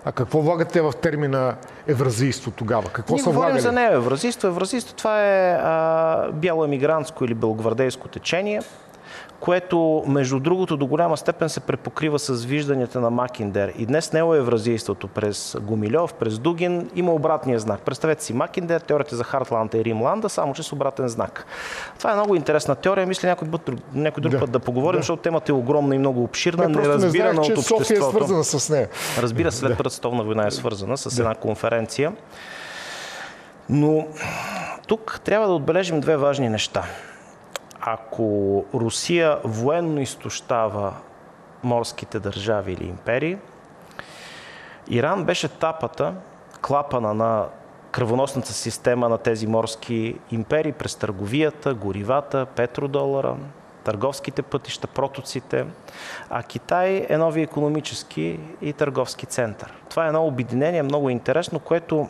А какво влагате в термина евразийство тогава? Какво Ние са говорим влагали? за неоевразийство. Евразийство това е бяло емигрантско или белогвардейско течение, което, между другото, до голяма степен се препокрива с вижданията на Макиндер. И днес неоевразийството през Гумилев, през Дугин има обратния знак. Представете си Макиндер, теорията за Хартланда и Римланда, само че с обратен знак. Това е много интересна теория. Мисля някой друг път да поговорим, защото темата е огромна и много обширна, неразбирана от обществото. София е свързана с нея. Разбира се, след Първата световна война е свързана с една конференция. Но тук трябва да отбележим две важни неща. Ако Русия военно изтощава морските държави или империи, Иран беше тапата, клапана на кръвоносната система на тези морски империи през търговията, горивата, петродолара, търговските пътища, протоците, а Китай е нови икономически и търговски център. Това е едно обединение, много интересно, което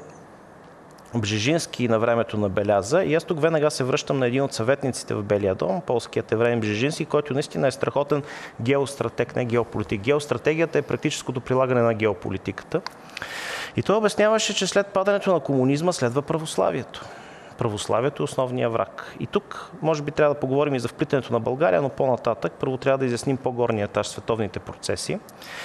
Бжежински на времето набеляза. И аз тук веднага се връщам на един от съветниците в Белия дом, полският евреин Бжежински, който наистина е страхотен геостратег, не геополитик. Геостратегията е практическото прилагане на геополитиката. И той обясняваше, че след падането на комунизма следва православието. Православието е основния враг. И тук, може би, трябва да поговорим и за вплитането на България, но по-нататък. Първо трябва да изясним по-горния етаж, световните процеси.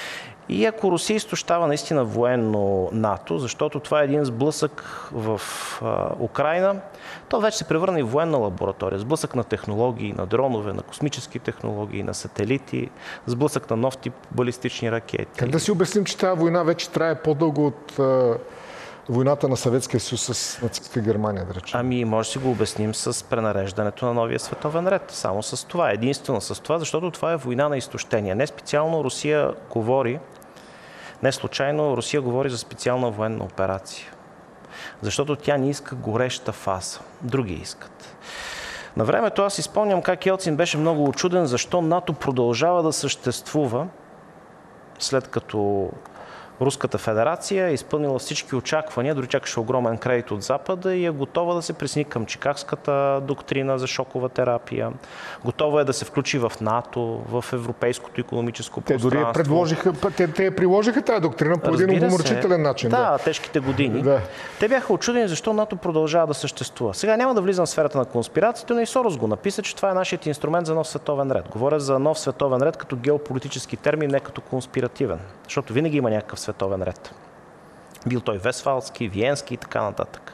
И ако Русия изтощава наистина военно НАТО, защото това е един сблъсък в Украйна, то вече се превърна и в военна лаборатория. Сблъсък на технологии, на дронове, на космически технологии, на сателити, сблъсък на нов тип балистични ракети. Как да си обясним, че тази война вече трае по-дълго от войната на Съветския съюз с нацистска Германия, да речем? Ами, може да си го обясним с пренареждането на новия световен ред. Само с това, единствено с това, защото това е война на изтощение. Не специално Русия говори, не случайно Русия говори за специална военна операция. Защото тя не иска гореща фаза. Други искат. На времето аз изпомням как Елцин беше много учуден, защо НАТО продължава да съществува, след като Руската федерация е изпълнила всички очаквания, дори чакаше огромен кредит от Запада и е готова да се присъедини към Чикагската доктрина за шокова терапия. Готова е да се включи в НАТО, в европейското икономическо пространство. Те дори те приложиха тази доктрина по един уморчителен начин. Да, тежките години. Да. Те бяха учудени защо НАТО продължава да съществува. Сега няма да влизам в сферата на конспирациите, но и Сорос го написа, че това е нашият инструмент за нов световен ред. Говоря за нов световен ред като геополитически термин, не като конспиративен. Защото винаги има някакъв световен ред. Бил той Вестфалски, Виенски и така нататък.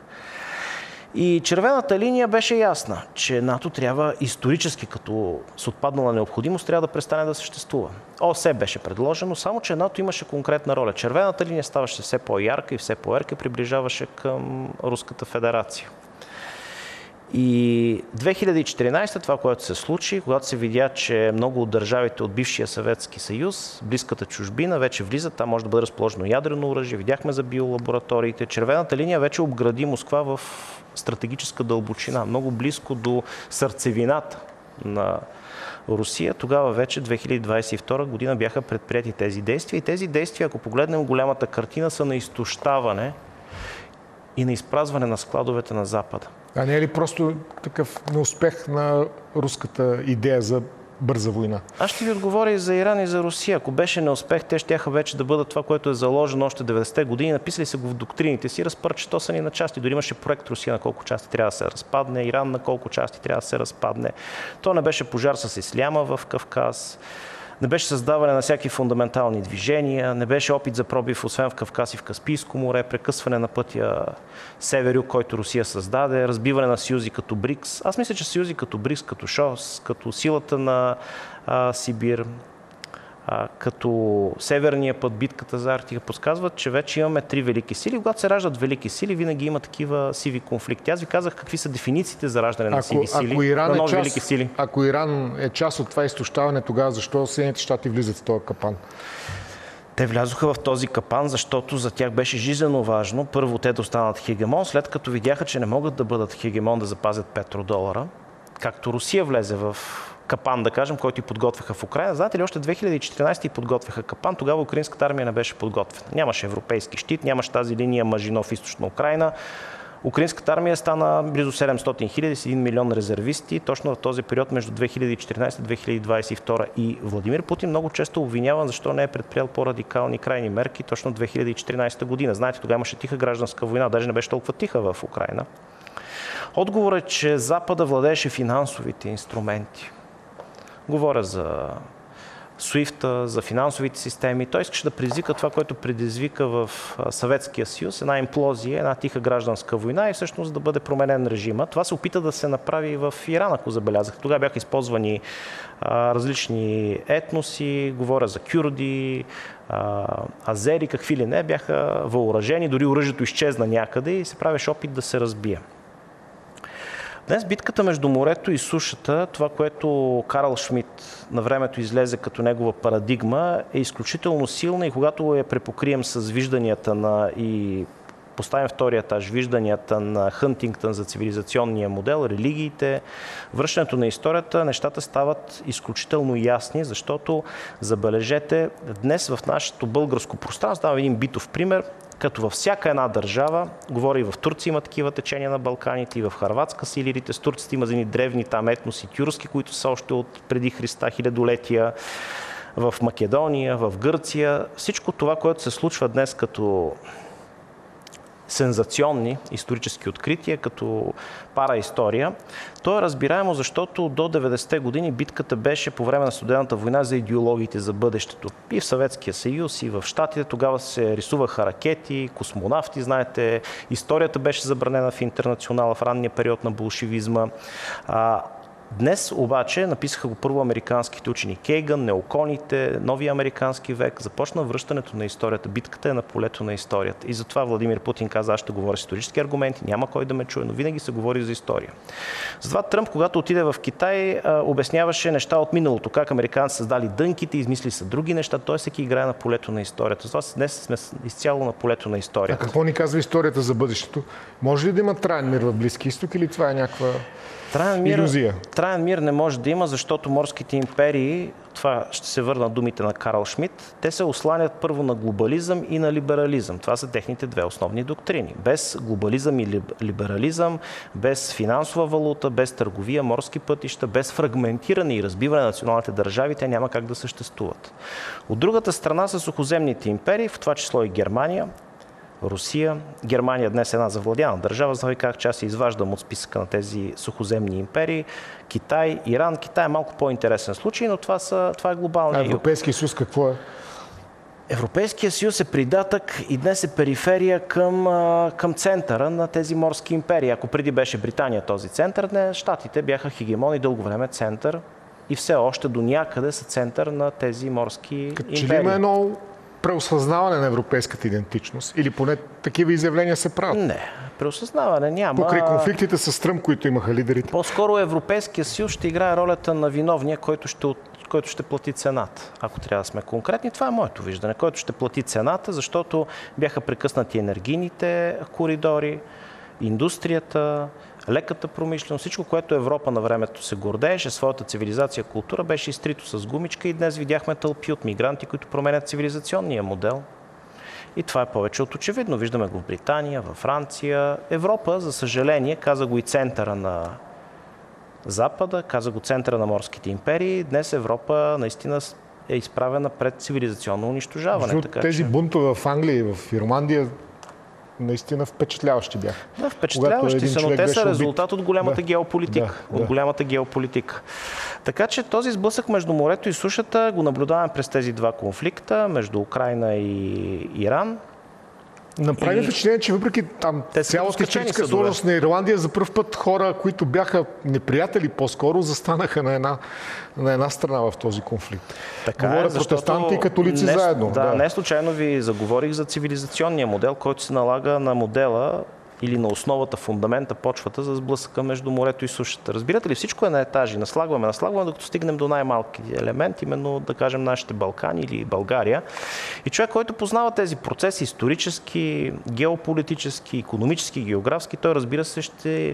И червената линия беше ясна, че НАТО трябва исторически, като с отпаднала необходимост, трябва да престане да съществува. ОСЕ беше предложено, само че НАТО имаше конкретна роля. Червената линия ставаше все по-ярка и все по-ярка, приближаваше към Руската федерация. И 2014, това, което се случи, когато се видя, че много от държавите от бившия Съветски съюз, близката чужбина, вече влизат, там може да бъде разположено ядрено оръжие, видяхме за биолабораториите. Червената линия вече обгради Москва в стратегическа дълбочина, много близко до сърцевината на Русия. Тогава вече 2022 година бяха предприяти тези действия. И тези действия, ако погледнем голямата картина, са на изтощаване и на изпразване на складовете на Запада. А не е ли просто такъв неуспех на руската идея за бърза война? Аз ще ви отговоря и за Иран и за Русия. Ако беше неуспех, те щяха вече да бъдат това, което е заложено още 90-те години. Написали се го в доктрините си, разпърчетосани на части. Дори имаше проект Русия на колко части трябва да се разпадне, Иран на колко части трябва да се разпадне. То не беше пожар с исляма в Кавказ. Не беше създаване на всякакви фундаментални движения, не беше опит за пробив, освен в Кавказ и в Каспийско море, прекъсване на пътя север-юг, който Русия създаде, разбиване на съюзи като БРИКС. Аз мисля, че съюзи като БРИКС, като ШОС, като силата на Сибир, като Северния път, битката за Арктика, подсказват, че вече имаме три велики сили. Когато се раждат велики сили, винаги има такива сиви конфликти. Аз ви казах какви са дефинициите за раждане на сиви сили, на нови велики сили. Ако Иран е част от това изтощаване, тогава защо Съединените щати влизат в този капан? Те влязоха в този капан, защото за тях беше жизнено важно първо те да останат хегемон, след като видяха, че не могат да бъдат хегемон, да запазят петродолара, както Русия влезе в капан, да кажем, който и подготвяха в Украйна. Знаете ли, още 2014 подготвяха капан, тогава украинската армия не беше подготвена. Нямаше европейски щит, нямаше тази линия Мажинов източна Украйна. Украинската армия стана близо 700 хиляди с 1 милион резервисти точно в този период между 2014-2022 и Владимир Путин много често обвиняван защо не е предприел по-радикални крайни мерки точно 2014 година. Знаете, тогава имаше тиха гражданска война, даже не беше толкова тиха в Украйна. Отговорът е, че Запада владееше финансовите инструменти. Говоря за SWIFT, за финансовите системи. Той искаше да предизвика това, което предизвика в Съветския съюз, една имплозия, една тиха гражданска война и всъщност да бъде променен режима. Това се опита да се направи и в Иран, ако забелязах. Тогава бяха използвани различни етноси, говоря за кюрди, азери, какви ли не, бяха въоръжени, дори оръжието изчезна някъде и се правеше опит да се разбие. Днес битката между морето и сушата, това, което Карл Шмидт на времето излезе като негова парадигма, е изключително силна и когато я препокрием с вижданията и поставим втория етаж, вижданията на Хънтингтън за цивилизационния модел, религиите, връщането на историята, нещата стават изключително ясни, защото, забележете, днес в нашето българско пространство, давам един битов пример, като във всяка една държава, говоря и в Турция има такива течения на Балканите, и в Хърватска са илирите, с турците има едни древни там етноси тюрски, които са още от преди Христа хилядолетия, в Македония, в Гърция. Всичко това, което се случва днес като сензационни исторически открития, като параистория, то е разбираемо, защото до 90-те години битката беше по време на Студената война за идеологиите за бъдещето. И в Съветския съюз, и в Щатите тогава се рисуваха ракети, космонавти, знаете, историята беше забранена в Интернационала в ранния период на болшевизма. Днес обаче написаха го първо американските учени Кейгън, неоконите, новия американски век, започна връщането на историята. Битката е на полето на историята. И затова Владимир Путин каза, аз ще говоря с исторически аргументи, няма кой да ме чуе, но винаги се говори за история. Затова Тръмп, когато отиде в Китай, обясняваше неща от миналото, как американци създали дънките, измисли са други неща, той всеки играе на полето на историята. Затова днес сме изцяло на полето на историята. А какво ни казва историята за бъдещето? Може ли да има траен мир в Близки изток или това е някаква илюзия? Траен мир не може да има, защото морските империи, това ще се върна думите на Карл Шмидт, те се осланят първо на глобализъм и на либерализъм. Това са техните две основни доктрини. Без глобализъм и либерализъм, без финансова валута, без търговия, морски пътища, без фрагментиране и разбиване на националните държави, те няма как да съществуват. От другата страна са сухоземните империи, в това число и Германия, Русия. Германия днес е една завладяна държава, за да ви казах, че аз се изваждам от списъка на тези сухоземни империи. Китай, Иран. Китай е малко по-интересен случай, но това е глобалния юг. Европейския съюз какво е? Европейския съюз е придатък и днес е периферия към центъра на тези морски империи. Ако преди беше Британия този център, днес Щатите бяха хегемон и дълго време център и все още до някъде са център на тези морски империи. Като че ли има едно преосъзнаване на европейската идентичност? Или поне такива изявления се правят? Не, преосъзнаване няма. Покрай конфликтите с Тръмп, които имаха лидерите? По-скоро Европейския съюз ще играе ролята на виновния, който ще плати цената. Ако трябва да сме конкретни, това е моето виждане. Който ще плати цената, защото бяха прекъснати енергийните коридори, индустрията, леката промишленост, всичко, което Европа на времето се гордееше, своята цивилизация, култура, беше изтрито с гумичка и днес видяхме тълпи от мигранти, които променят цивилизационния модел. И това е повече от очевидно. Виждаме го в Британия, във Франция. Европа, за съжаление, каза го и центъра на Запада, каза го центъра на морските империи. Днес Европа наистина е изправена пред цивилизационно унищожаване. Тези бунтове в Англия и в Ирландия наистина впечатляващи бяха. Да, впечатляващи са, но те са резултат от голямата геополитика. Голямата геополитика. Така че този сблъсък между морето и сушата го наблюдаваме през тези два конфликта, между Украйна и Иран. Направи впечатление, че въпреки там цялата историческа сложност на Ирландия, за първ път хора, които бяха неприятели по-скоро, застанаха на една страна в този конфликт. Така говоря протестанти и католици заедно. Да, не случайно ви заговорих за цивилизационния модел, който се налага на модела или на основата, фундамента, почвата за сблъсъка между морето и сушата. Разбирате ли, всичко е на етажи. Наслагваме, докато стигнем до най-малки елемент, именно да кажем нашите Балкани или България. И човек, който познава тези процеси исторически, геополитически, икономически, географски, той разбира се ще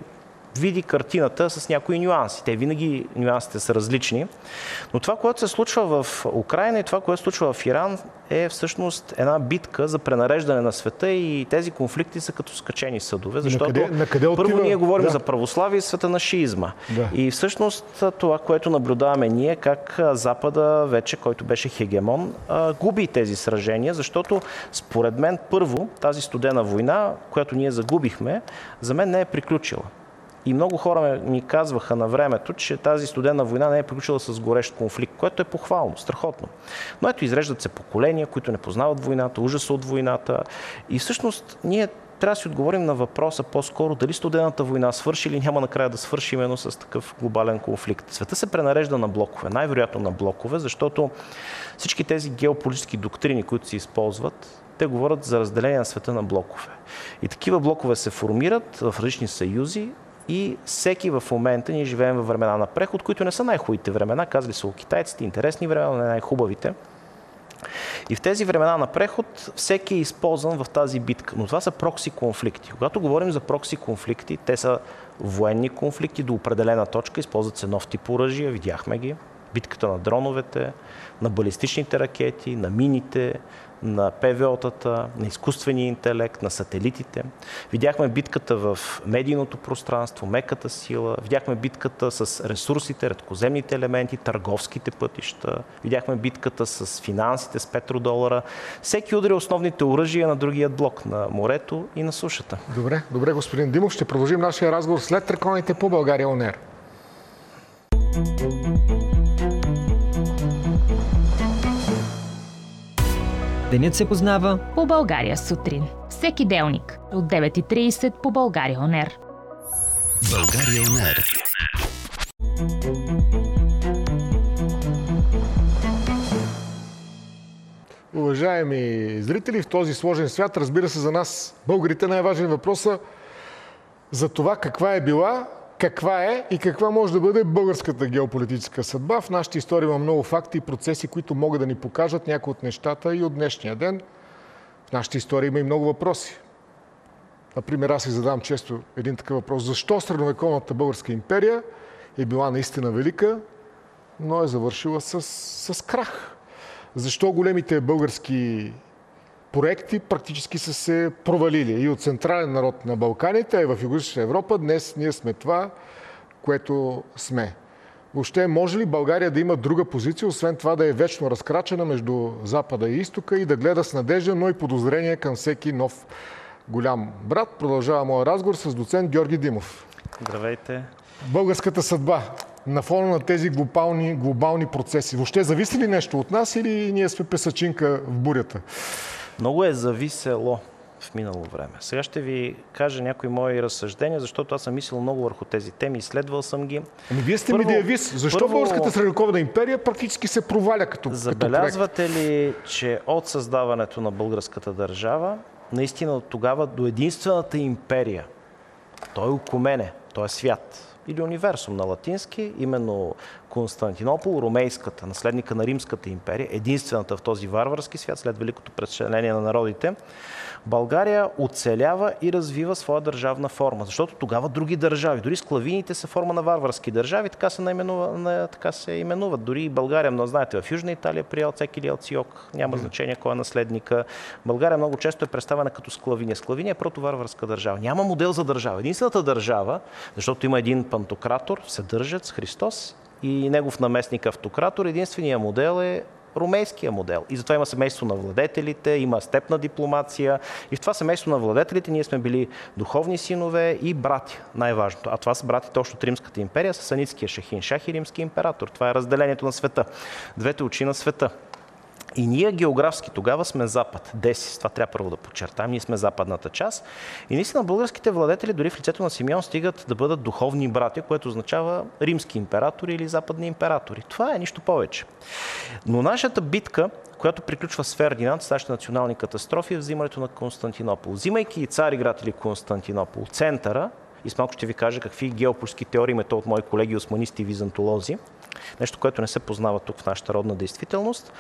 види картината с някои нюанси. Те винаги нюансите са различни. Но това, което се случва в Украйна и това, което се случва в Иран, е всъщност една битка за пренареждане на света и тези конфликти са като скачени съдове, защото първо ние говорим за православие и света на шиизма. Да. И всъщност това, което наблюдаваме ние, как Запада вече, който беше хегемон, губи тези сражения, защото според мен първо тази студена война, която ние загубихме, за мен не е приключила. И много хора ми казваха на времето, че тази студена война не е приключила с горещ конфликт, което е похвално, страхотно. Но ето, изреждат се поколения, които не познават войната, ужаса от войната. И всъщност ние трябва да си отговорим на въпроса по-скоро дали студената война свърши или няма накрая да свърши именно с такъв глобален конфликт. Света се пренарежда на блокове, най-вероятно на блокове, защото всички тези геополитически доктрини, които се използват, те говорят за разделение на света на блокове. И такива блокове се формират в различни съюзи, и всеки в момента, ние живеем във времена на преход, които не са най-хубавите времена, казали са китайците, интересни времена, не най-хубавите. И в тези времена на преход всеки е използван в тази битка. Но това са прокси конфликти. Когато говорим за прокси конфликти, те са военни конфликти до определена точка, използват се нов тип оръжия, видяхме ги. Битката на дроновете, на балистичните ракети, на мините, на ПВО-тата, на изкуствения интелект, на сателитите. Видяхме битката в медийното пространство, меката сила, видяхме битката с ресурсите, редкоземните елементи, търговските пътища, видяхме битката с финансите, с петродолара. Всеки удари основните оръжия на другият блок, на морето и на сушата. Добре, господин Димов, ще продължим нашия разговор след рекламите по България Он Ер. Денят се познава по България сутрин. Всеки делник от 9:30 по България Он Ер. България Он Ер. Уважаеми зрители, в този сложен свят, разбира се, за нас, българите, най-важен въпрос е за това каква е била, каква е и каква може да бъде българската геополитическа съдба. В нашата история има много факти и процеси, които могат да ни покажат някои от нещата и от днешния ден. В нашата история има и много въпроси. Например, аз си задавам често един такъв въпрос. Защо средновековната българска империя е била наистина велика, но е завършила с крах? Защо големите български проекти практически са се провалили и от централен народ на Балканите, а и в Югоизточна Европа днес ние сме това, което сме. Въобще може ли България да има друга позиция, освен това да е вечно разкрачена между Запада и Изтока и да гледа с надежда, но и подозрение към всеки нов голям брат? Продължава моя разговор с доцент Георги Димов. Здравейте. Българската съдба на фона на тези глобални процеси. Въобще зависи ли нещо от нас или ние сме песачинка в бурята? Много е зависело в минало време. Сега ще ви кажа някои мои разсъждения, защото аз съм мислил много върху тези теми, изследвал съм ги. Ами вие сте медиавист. Защо българската средновековна империя практически се проваля като Забелязвате ли, че от създаването на българската държава, наистина от тогава до единствената империя, той е Окумене, той е свят, или универсум на латински, именно Константинопол, ромейската, наследника на Римската империя, единствената в този варварски свят, след великото преселение на народите, България оцелява и развива своя държавна форма, защото тогава други държави, дори склавините са форма на варварски държави, така се именуват. Дори и България, но знаете, в Южна Италия при Алцек или Алциок, няма значение кой е наследника. България много често е представена като склавиния. Склавиния е протоварварска държава. Няма модел за държава. Единствената държава, защото има един пантократор, Вседържец, Христос, и негов наместник автократор, единственият модел е ромейския модел. И затова има семейство на владетелите, има степна дипломация. И в това семейство на владетелите ние сме били духовни синове и брати, най-важното. А това са братите още от Римската империя, с Санитския шахин шах и римски император. Това е разделението на света. Двете очи на света. И ние географски тогава сме Запад. Десис, това трябва първо да подчертаем. Ние сме западната част. И наистина българските владетели дори в лицето на Симеон стигат да бъдат духовни братя, което означава римски императори или западни императори. Това е нищо повече. Но нашата битка, която приключва с Фердинанд, с нашите национални катастрофи, е взимането на Константинопол. Взимайки Цариград или Константинопол, центъра, и с малко ще ви кажа какви геополитически теории имате от мои колеги османисти и византолози, нещо, което не се познава тук в нашата родна действителност.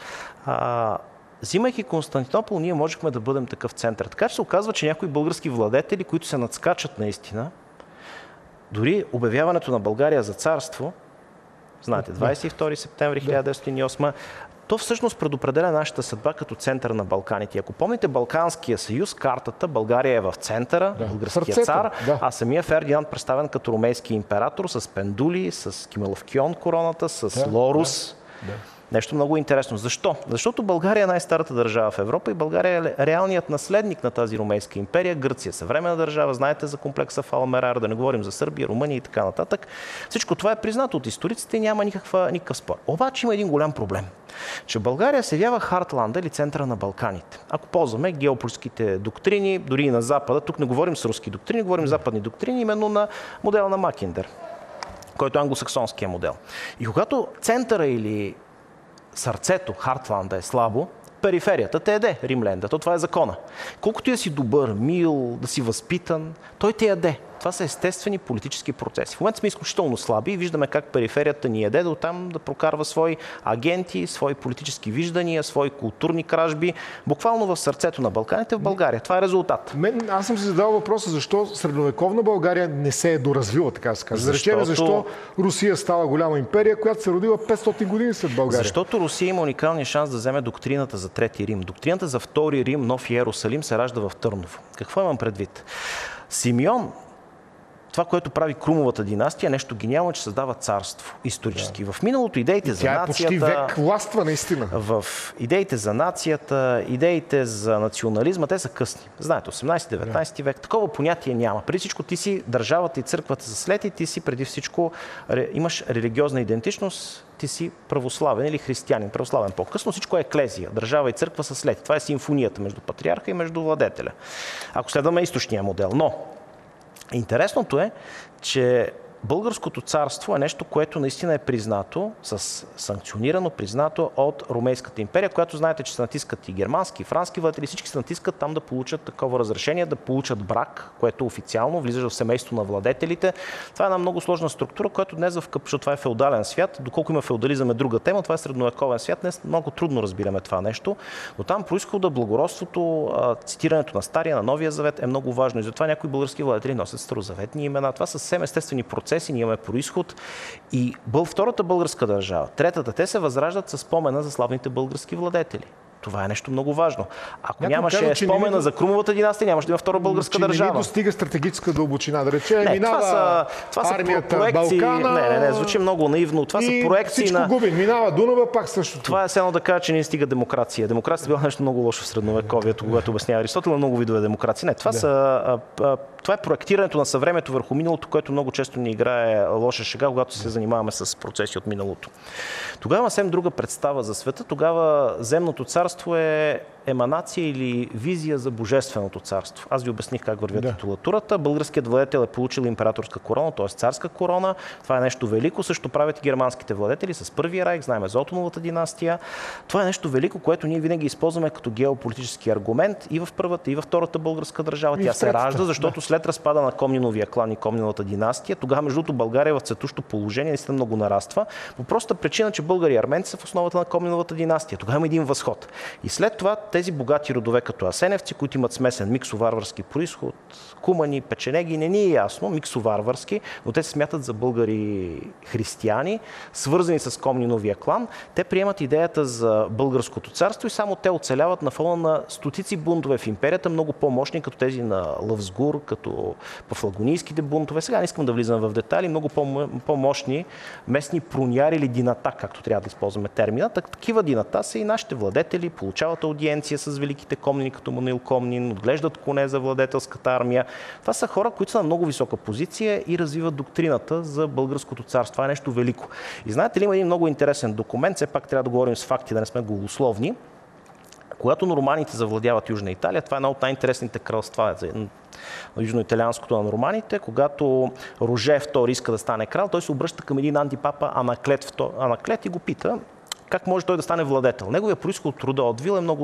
Взимайки Константинопол, ние можехме да бъдем такъв център. Така че се оказва, че някои български владетели, които се надскачат наистина, Дори обявяването на България за царство, знаете, 22 септември 1908, то всъщност предопределя нашата съдба като център на Балканите. Ако помните Балканския съюз, картата, България е в центъра, българския цар, а самия Фердинанд представен като ромейски император с пендули, с кимеловкион короната, с лорус. Нещо много интересно. Защо? Защото България е най-старата държава в Европа и България е реалният наследник на тази ромейска империя. Гърция е съвременна държава, знаете за комплекса Фалмерар, да не говорим за Сърбия, Румъния и така нататък. Всичко това е признато от историците и няма никакъв спор. Обаче има един голям проблем, че България се явява Хартланда или центъра на Балканите. Ако ползваме геополитическите доктрини, дори и на Запада, тук не говорим с руски доктрини, говорим западни доктрини, именно на модела на Макиндер, който е англосаксонския модел. И когато центъра или сърцето, Хартланда е слабо, периферията те яде римленда. Това е закона. Колкото и да си добър, мил, да си възпитан, той те яде. Това са естествени политически процеси. В момента сме изключително слаби и виждаме как периферията ни яде до там да прокарва свои агенти, свои политически виждания, свои културни кражби, буквално в сърцето на Балканите в България. Това е резултат. Аз съм си задал въпроса защо средновековна България не се е доразвила, така да се каже. Защо Русия стала голяма империя, която се родила 500 години след България? Защото Русия има уникалния шанс да вземе доктрината за Трети Рим. Доктрината за Втори Рим, Нов Йерусалим се ражда в Търново. Какво имам предвид? Симеон, това, което прави Крумовата династия, е нещо гениално, че създава царство исторически. В миналото идеите за нацията... Тя е почти век властва, наистина. В идеите за нацията, идеите за национализма, те са късни. Знаете, 18-19 век, такова понятие няма. Преди всичко ти си държавата и църквата са след и ти си преди всичко имаш религиозна идентичност, ти си православен или християнин, православен по-късно. Всичко е еклезия. Държава и църква са след. Това е симфонията между патриарха и между владетеля. Ако следваме източния модел. Но интересното е, че българското царство е нещо, което наистина е признато, санкционирано, признато от Ромейската империя, която знаете, че се натискат и германски, и франски владетели, всички се натискат там да получат такова разрешение, да получат брак, което официално влиза в семейство на владетелите. Това е една много сложна структура, която днес защото това е феодален свят, доколко има феодализъм е друга тема, това е средновековен свят, днес много трудно разбираме това нещо, но там произхода, благородството, цитирането на Стария, на Новия завет е много важно и затова някои български владетели носят старозаветни имена. Това са съвсем естествени процеси, ние имаме произход и втората българска държава, третата, те се възраждат със спомена за славните български владетели. Това е нещо много важно. Ако нямаше спомена за Крумовата династия, нямаше да има втора българска държава. Не ни достига стратегическа дълбочина, да рече, минава армията Балкана... Не, звучи много наивно. Това са проекции всичко губи. Минава Дунава, пак същото. Това е все едно да кажа, че не стига демокрация. Демокрацията била нещо много лошо в средновековието, когато обяснява Аристотел, много видове демокрация. Не, това е проектирането на съвремието върху миналото, което много често ни играе лоша шега, когато се занимаваме с процеси от миналото. Тогава има съвсем друга представа за света. Тогава земното царство е еманация или визия за божественото царство. Аз ви обясних как върви титулатурата. Българският владетел е получил императорска корона, т.е. царска корона. Това е нещо велико. Също правят и германските владетели с Първия райх, знаем за Отоновата династия. Това е нещо велико, което ние винаги използваме като геополитически аргумент и в първата, и във втората българска държава. Тя се ражда, защото след разпада на Комниновия клан и Комниновата династия, тогава между другото България в цветущо положение наистина много нараства. По простата причина, че българи и арменци са в основата на Комниновата династия. Тогава има един възход. И след това тези богати родове като асеневци, които имат смесен миксоварварски произход, кумани, печенеги, не ни е ясно, миксоварварски, но те се смятат за българи християни, свързани с Комниновия клан. Те приемат идеята за българското царство и само те оцеляват на фона на стотици бунтове в империята, много по-мощни, като тези на Лъвсгур, като пафлагонийските бунтове. Сега не искам да влизам в детайли, много по-мощни местни проняри или дината, както трябва да използваме термина. Такива дината са и нашите владетели, получават аудиенция с великите комнини, като Мануил Комнин, отглеждат коне за владетелската армия. Това са хора, които са на много висока позиция и развиват доктрината за българското царство. Това е нещо велико. И знаете ли, има един много интересен документ, все пак трябва да говорим с факти, да не сме голословни. Когато норманите завладяват Южна Италия, това е едно от най-интересните кралства на южноиталианското на норманите. Когато Роже II иска да стане крал, той се обръща към един антипапа Анаклет и го пита как може той да стане владетел. Неговия произход от рода от Вил е много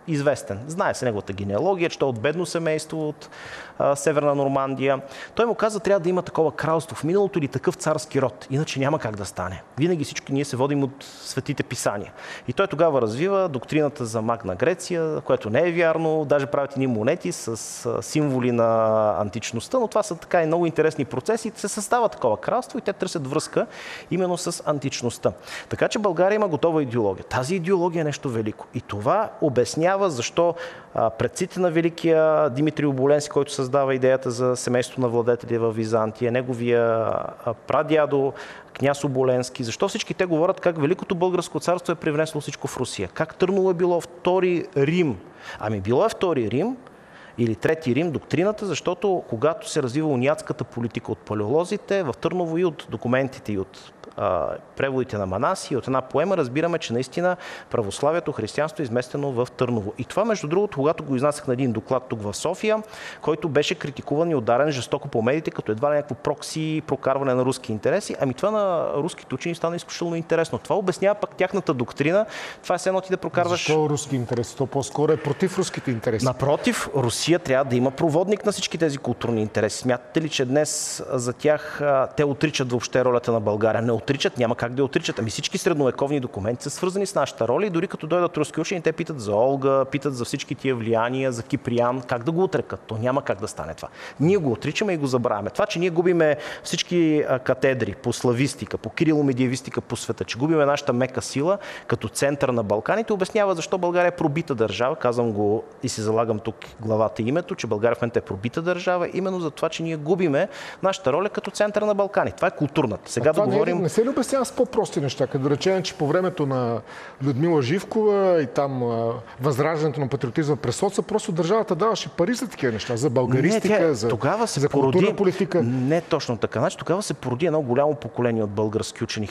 известен. Знае се неговата генеалогия, че той е от бедно семейство от Северна Нормандия. Той му каза, трябва да има такова кралство в миналото или такъв царски род, иначе няма как да стане. Винаги всички ние се водим от светите писания. И той тогава развива доктрината за Магна Греция, което не е вярно, даже правят едни монети с символи на античността, но това са така и много интересни процеси. Се създава такова кралство и те търсят връзка именно с античността. Така че България има готова идеология. Тази идеология е нещо велико. И това обяснява защо предците на великия Димитрий Оболенски, който създава идеята за семейство на владетели в Византия, неговия прадядо княз Оболенски, защо всички те говорят как Великото българско царство е привнесло всичко в Русия, как Търново е било втори Рим. Ами било е втори Рим или трети Рим, доктрината, защото когато се развива униатската политика от палеолозите, в Търново и от документите и от преводите на Манаси, от една поема разбираме, че наистина православието, християнство е изместено в Търново. И това, между другото, когато го изнасях на един доклад тук в София, който беше критикуван и ударен жестоко по медиите, като едва ли някакво прокси, прокарване на руски интереси, ами това на руските учени стана изключително интересно. Това обяснява пък тяхната доктрина. Това е все едно ти да прокарваш... Защо руски интереси? То по-скоро е против руските интереси. Напротив, Русия трябва да има проводник на всички тези културни интереси. Смятате ли, че днес за тях те отричат въобще ролята на България? Не отричат, няма как да я отричат. Ами всички средновековни документи са свързани с нашата роля и дори като дойдат руски учени, те питат за Олга, питат за всички тия влияния, за Киприян, как да го отрекат. То няма как да стане това. Ние го отричаме и го забравяме. Това, че ние губиме всички катедри по славистика, по кириломедиевистика по света, че губиме нашата мека сила като център на Балканите, обяснява защо България е пробита държава. Казвам го и си залагам тук главата и името, че България в момента е пробита държава, именно за това, че ние губиме нашата роля като център на Балкани. Това е културната. Сега да говорим... Не се ли обяснява с по-прости неща, като да речем, че по времето на Людмила Живкова и там възраждането на патриотизма през соца, просто държавата даваше пари за такива неща, за българистика, за културна политика. Не точно така. Значи, тогава се породи едно голямо поколение от български учени.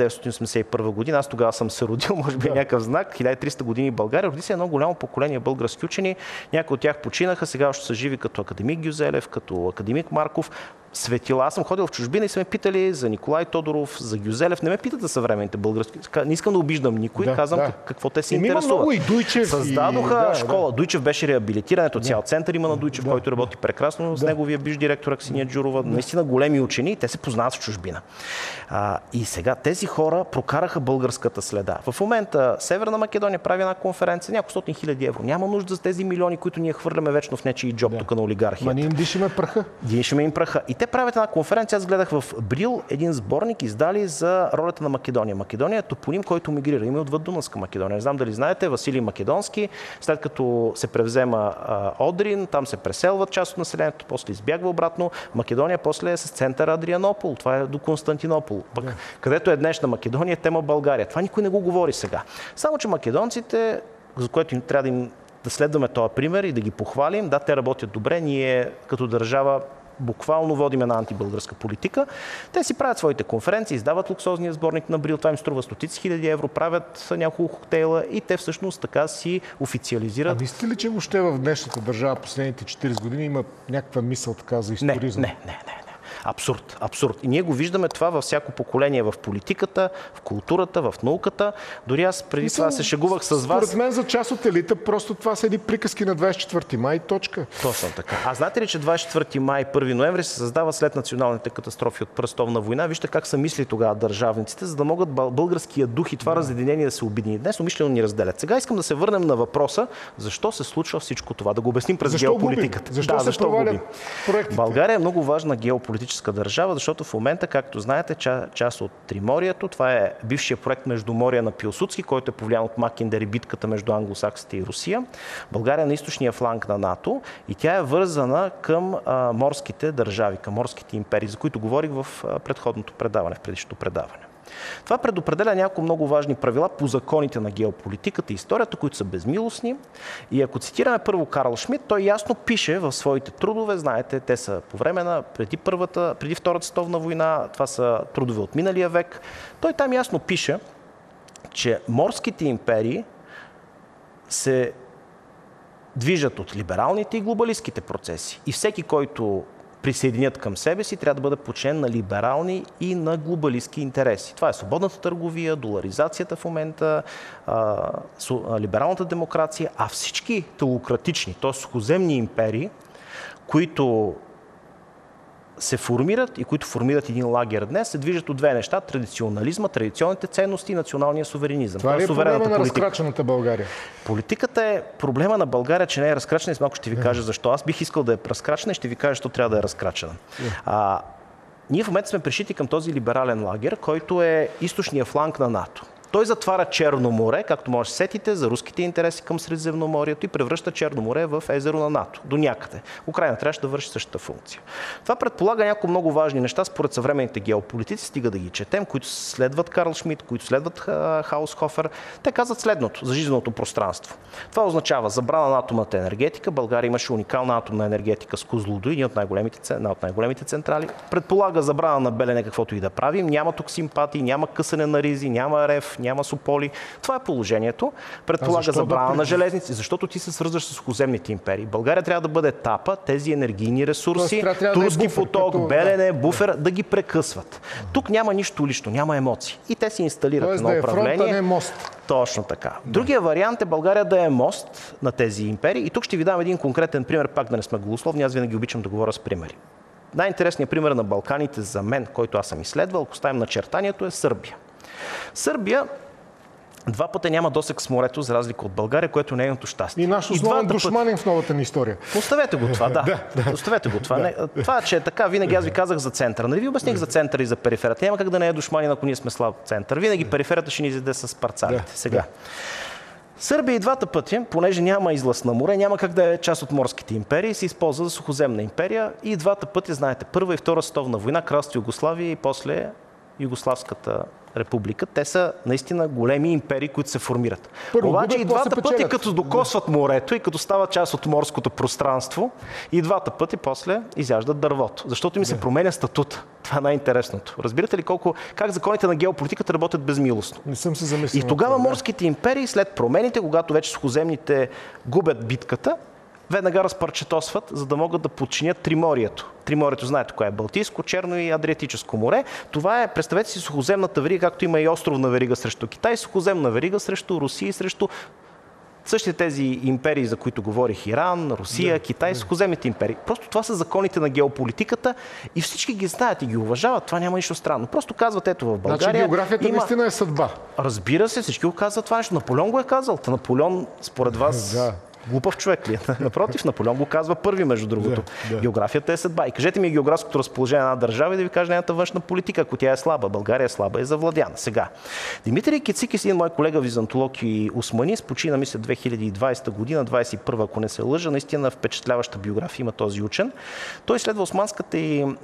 1981 година. Аз тогава съм се родил, може би някакъв знак. 1300 години България. Роди се едно голямо поколение български учени. Някои от тях починаха, сега още са живи като академик Гюзелев, като академик Марков. Светила. Аз съм ходил в чужбина и са ме питали за Николай Тодоров, за Гюзелев. Не ме питат за съвременните български. Не искам да обиждам никой. Казвам какво те се интересуват. Има много и Дуйчев. Създадоха школа. Дуйчев беше реабилитирането. Цял център има на Дуйчев, който работи прекрасно с неговия бивш директор Аксения Джурова. Наистина големи учени. Те се познават в чужбина. И сега тези хора прокараха българската следа. В момента Северна Македония прави една конференция, няколко стотин хиляди евро. Няма нужда за тези милиони, които ние хвърляме вечно в нечии джоб тук на олигархията. Ма ние им дишаме праха. Дишаме им праха. И те правят една конференция. Аз гледах в Брил един сборник, издали за ролята на Македония. Македония е топоним, който мигрира. Има и отвъд Дунавска Македония. Не знам дали знаете, Василий Македонски, след като се превзема Одрин, там се преселват част от населението, после избягва обратно. Македония после е с център Адрианопол. Това е до Константинопол. Пък, където е днешна Македония, тема България. Това никой не го говори сега. Само че македонците, за което трябва да следваме този пример и да ги похвалим. Да, те работят добре. Ние като държава буквално водим една антибългарска политика. Те си правят своите конференции, издават луксозния сборник на Брил, това им струва стотици хиляди евро, правят няколко коктейла и те всъщност така си официализират. А мислите ли, че въобще в днешната държава последните 40 години има някаква мисъл така за историзъм? Не. Абсурд. И ние го виждаме това във всяко поколение, в политиката, в културата, в науката. Дори аз преди това се шегувах с вас. Според мен за част от елита просто това са едни приказки на 24 май, точка. Точно така. А знаете ли, че 24 май, 1 ноември се създава след националните катастрофи от Пръстовна война? Вижте как са мисли тогава държавниците, за да могат българския дух и това разединение да се обедини. Днес умишлено ни разделят. Сега искам да се върнем на въпроса, защо се случва всичко това. Да го обясним през геополитиката. Защо се провалят проектите? България е много важна геополитическа държава, защото в момента, както знаете, част от Триморието, това е бившия проект Междуморие на Пилсудски, който е повлиян от Макиндер и битката между англосаксите и Русия. България е на източния фланг на НАТО и тя е вързана към морските държави, към морските империи, за които говорих в предходното предаване, в предишното предаване. Това предопределя няколко много важни правила по законите на геополитиката и историята, които са безмилостни. И ако цитираме първо Карл Шмидт, той ясно пише в своите трудове, знаете, те са по време на преди Втората световна война, това са трудове от миналия век. Той там ясно пише, че морските империи се движат от либералните и глобалистските процеси. И всеки, който присъединят към себе си, трябва да бъде подчинен на либерални и на глобалистки интереси. Това е свободната търговия, доларизацията в момента, либералната демокрация, а всички теократични, т.е. сухоземни империи, които се формират и които формират един лагер днес, се движат от две неща: традиционализма, традиционните ценности и националния суверенизъм. Това ли е проблема на разкрачената България? Политиката е проблема на България, че не е разкрачена, и с малко ще ви кажа защо. Аз бих искал да е разкрачена и ще ви кажа, защо трябва да е разкрачена. Ние в момента сме пришити към този либерален лагер, който е източния фланг на НАТО. Той затваря Черно море, както може да се сетите, за руските интереси към Средиземноморието и превръща Черно море в езеро на НАТО. До някъде. Украйна трябваше да върши същата функция. Това предполага някои много важни неща според съвременните геополитици, стига да ги четем, които следват Карл Шмидт, които следват Хаусхофер. Те казват следното за жизненото пространство. Това означава забрана на атомната енергетика. България имаше уникална атомна енергетика с Козлодуй, една от най-големите централи. Предполага забрана на Белене каквото и да правим. Няма тук симпатии, няма късане на ризи, няма рев, няма Сополи. Това е положението. Предполага забрана на железници, защото ти се свързваш с сухоземните империи. България трябва да бъде тапа, тези енергийни ресурси, турски поток, Белене, буфер, да ги прекъсват. Тук няма нищо лично, няма емоции. И те си инсталират едно управление. Фронт, а не мост. Точно така. Другия вариант е България да е мост на тези империи. И тук ще ви дам един конкретен пример, пак да не сме голословни, аз винаги обичам да говоря с примери. Най-интересният пример на Балканите за мен, който аз съм изследвал, ако ставим начертанието, е Сърбия. Сърбия два пъти няма досег с морето, за разлика от България, което е нейното щастие. И наш основен душманин в новата ни история. Оставете го това, да. Оставете го това. Това, че е така, винаги аз ви казах за центъра. Нали ви обясних за центъра и за периферията? Няма как да не е душманин, ако ние сме слаб център. Винаги периферията ще ни изяде с парцалите. Сега. Сърбия и двата пъти, понеже няма излъз на море, няма как да е част от морските империи, се използва за сухоземна империя и двата пъти, знаете, Първа и Втора световна война, кралство Югославия и после Югославската република. Те са наистина големи империи, които се формират. Обаче и двата пъти, като докосват морето и като стават част от морското пространство, и двата пъти после изяждат дървото. Защото им се променя статут. Това е най-интересното. Разбирате ли как законите на геополитиката работят безмилостно? Не съм се замислил. И тогава морските империи, след промените, когато вече сухоземните губят битката, веднага разпарчетосват, за да могат да подчинят Триморието. Триморието, знаете кое е: Балтийско, Черно и Адриатическо море. Това е, представете си, сухоземната верига, както има и островна верига срещу Китай, сухоземна верига срещу Русия и срещу същите тези империи, за които говорих: Иран, Русия, Китай, сухоземните империи. Просто това са законите на геополитиката и всички ги знаят и ги уважават. Това няма нищо странно. Просто казват, ето в България. Значи географията наистина е съдба. Разбира се, всички го казват това нещо. Наполеон го е казал. Наполеон, според вас, глупав човек ли е? Напротив, Наполеон го казва първи, между другото. Географията е съдба. И кажете ми географското разположение на една държава и да ви кажа нейната външна политика, ако тя е слаба. България е слаба и завладяна. Сега. Димитрий Кицикис, един мой колега византолог и усманист, почина, мисля, 2020 година, 21, ако не се лъжа, наистина впечатляваща биография има този учен. Той изследва османската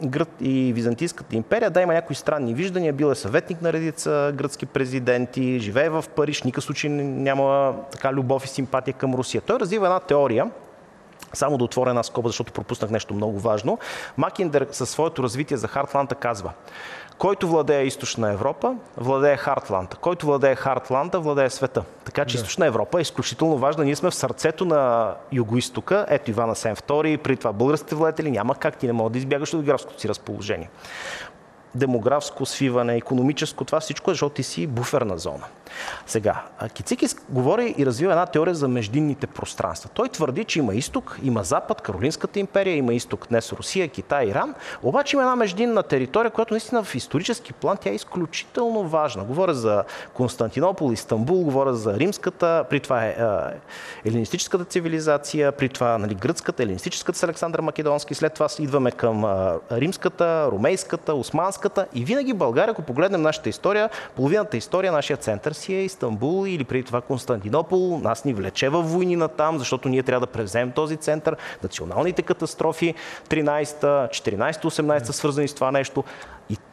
и византийската империя. Да, има някои странни виждания. Бил е съветник на редица гръцки президенти, живее в Париж, никакъв случай няма така любов и симпатия към Русия. Той развива една теория, само да отворя една скоба, защото пропуснах нещо много важно. Макиндер със своето развитие за Хартланда казва: който владее Източна Европа, владее Хартланда. Който владее Хартланда, владее света. Така че Източна Европа е изключително важна. Ние сме в сърцето на Югоизтока. Ето Иван Асен II, при това българските владетели. Няма как, ти не мога да избягаш от географското си разположение. Демографско свиване, икономическо, това всичко е, защото ти си буферна зона. Сега, Кицикис говори и развива една теория за междинните пространства. Той твърди, че има изток, има запад, Каролинската империя, има изток днес Русия, Китай, Иран, обаче има една междинна територия, която наистина в исторически план тя е изключително важна. Говоря за Константинопол, Истанбул, говоря за римската, при това е елинистическата цивилизация, при това гръцката, елинистическата с Александър Македонски, след това идваме към римската, ромейската, османската и винаги България, ако погледнем нашата история, половината история, нашия център си е Истанбул или преди това Константинопол. Нас ни влече във войни натам, защото ние трябва да превземем този център. Националните катастрофи 13-та, 14-та, 18-та свързани с това нещо. И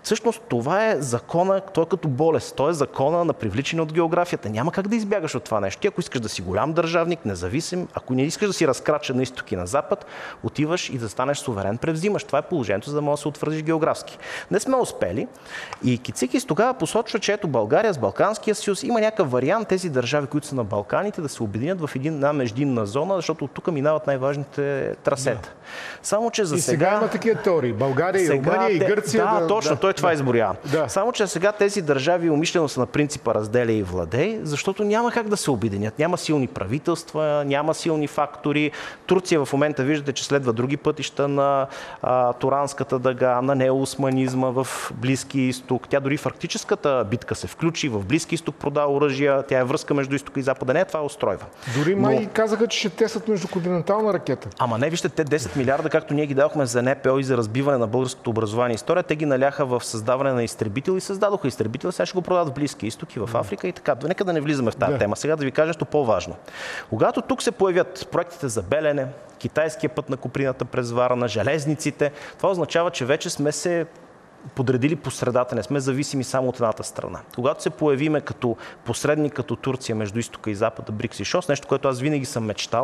Всъщност това е закона, той е като болест, той е закона на привличане от географията. Няма как да избягаш от това нещо. Ти ако искаш да си голям държавник, независим, ако не искаш да си разкрачен на изток и на запад, отиваш и да станеш суверен, превзимаш. Това е положението, за да можеш да се утвърдиш географски. Не сме успели и Кицикис тогава посочва, че ето България с Балканския съюз има някакъв вариант тези държави, които са на Балканите, да се обединят в една междинна зона, защото от тук минават най-важните трасета. Да. Само че за и сега има такива теории. България, и Румъния, и Гърция. Да, точно, той това изборява. Да. Само че сега тези държави умишлено са на принципа разделя и владей, защото няма как да се обединят. Няма силни правителства, няма силни фактори. Турция в момента виждате, че следва други пътища на Туранската дъга, на неоосманизма в Близки изток. Тя дори в арктическата битка се включи, в Близки изток продава оръжия, тя е връзка между изтока и запада. Не, това устройва. Дори май казаха, че ще тестват междуконтинентална ракета. Ама не, вижте, те 10 милиарда, както ние ги дадохме за НПО и за разбиване на българското образование и история, те ги наляха в създаване на изтребители и създадоха изтребители, сега ще го продават в Близки изток и в Африка и така. Нека да не влизаме в тази тема. Сега да ви кажа нещо по-важно. Когато тук се появят проектите за Белене, китайския път на Куприната през Варна, железниците, това означава, че вече сме се подредили по средата, не сме зависими само от едната страна. Когато се появиме като посредник, като Турция между изтока и запада, БРИКС и ШОС, нещо, което аз винаги съм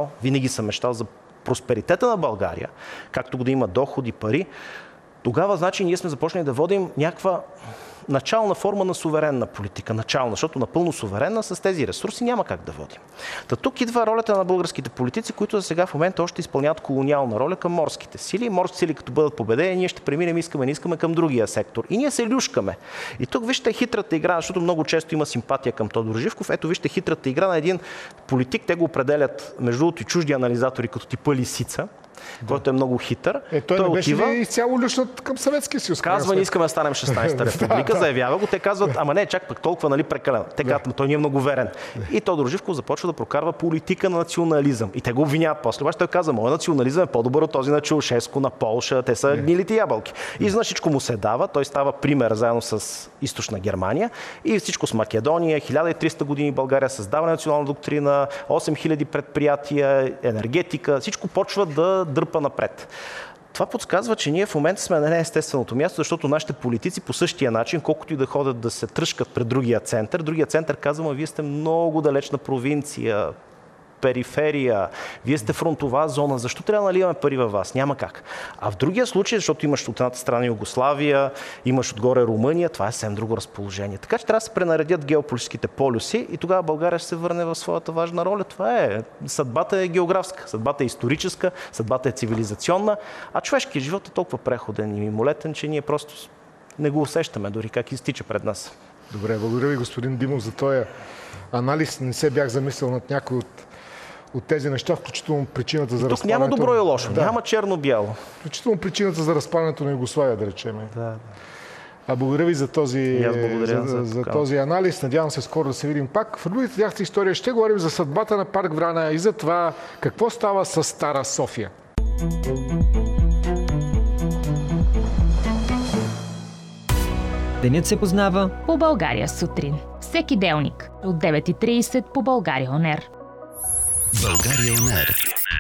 мечтал за просперитета на България, както да има доходи, пари, тогава значи ние сме започнали да водим някаква начална форма на суверенна политика. Начална, защото напълно суверенна с тези ресурси няма как да водим. Та тук идва ролята на българските политици, които за сега в момента още изпълняват колониална роля към морските сили. Морските сили като бъдат победени, ние ще преминем, не искаме към другия сектор. И ние се люшкаме. И тук вижте хитрата игра, защото много често има симпатия към Тодор Живков. Ето вижте хитрата игра на един политик. Те го определят между другото и чужди анализатори като типа Лисица, който е много хитър. Той не беше ли изцяло люшнат към Съветския съюз? Казва, не искаме да станем 16-та република, заявява го. Те казват, ама не, чак пък толкова, прекалено. Те казват, той ни е много верен. И Тодор Живков започва да прокарва политика на национализъм. И те го обвиняват после. Обаче той каза, моят национализъм е по-добър от този на Чаушеско, на Полша, те са гнилите ябълки. И за всичко му се дава, той става пример заедно с източна Германия и всичко с Македония, 1300 години България, създава национална доктрина, 8000 предприятия, енергетика, всичко почва да дърпа напред. Това подсказва, че ние в момента сме на неестественото място, защото нашите политици по същия начин, колкото и да ходят да се тръшкат пред другия център казва, вие сте много далечна провинция, периферия, вие сте фронтова зона, защо трябва да наливаме пари във вас? Няма как. А в другия случай, защото имаш от едната страна Югославия, имаш отгоре Румъния, това е съвсем друго разположение. Така че трябва да се пренаредят геополитическите полюси и тогава България ще се върне в своята важна роля. Това е. Съдбата е географска, съдбата е историческа, съдбата е цивилизационна, а човешкият живот е толкова преходен и мимолетен, че ние просто не го усещаме дори как изтича пред нас. Добре, благодаря ви, господин Димов, за този анализ. Не се бях замислил над някой от тези неща, включително причината за разпадането. Тук няма добро и лошо, няма черно-бяло. Включително причината за разпадането на Югославия, да речем. Да. Благодаря ви за този анализ. Надявам се скоро да се видим пак. В другите тяхната история ще говорим за съдбата на парк Врана и за това какво става с Стара София. Денят се познава по България сутрин. Всеки делник от 9:30 по България ОНЕР. България ОНЕР.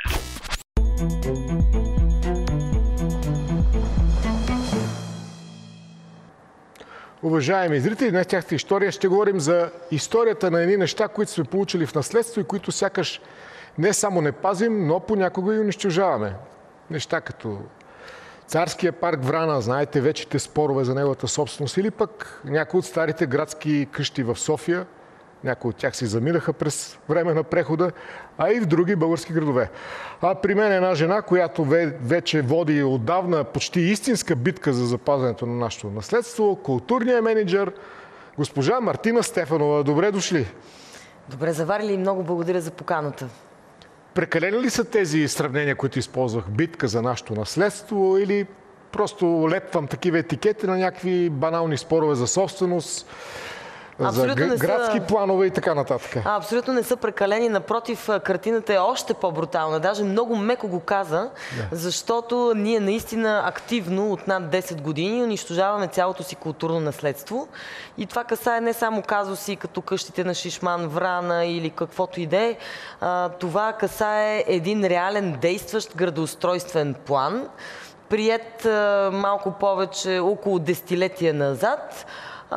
Уважаеми зрители, днес тяхната история ще говорим за историята на едни неща, които сме получили в наследство и които сякаш не само не пазим, но понякога и унищожаваме. Неща като Царския парк Врана, знаете вечите спорове за неговата собственост, или пък някои от старите градски къщи в София, някои от тях си заминаха през време на прехода, а и в други български градове. А при мен е една жена, която вече води отдавна почти истинска битка за запазването на нашето наследство, културният менеджер, госпожа Мартина Стефанова. Добре дошли! Добре заварили и много благодаря за поканата. Прекалени ли са тези сравнения, които използвах? Битка за нашето наследство или просто лепвам такива етикети на някакви банални спорове за собственост, за градски планове и така нататък? Абсолютно не са прекалени. Напротив, картината е още по-брутална. Даже много меко го каза, защото ние наистина активно от над 10 години унищожаваме цялото си културно наследство. И това касае не само казуси като къщите на Шишман, Врана или каквото и да е. Това касае един реален действащ градоустройствен план, приет малко повече, около десетилетия назад,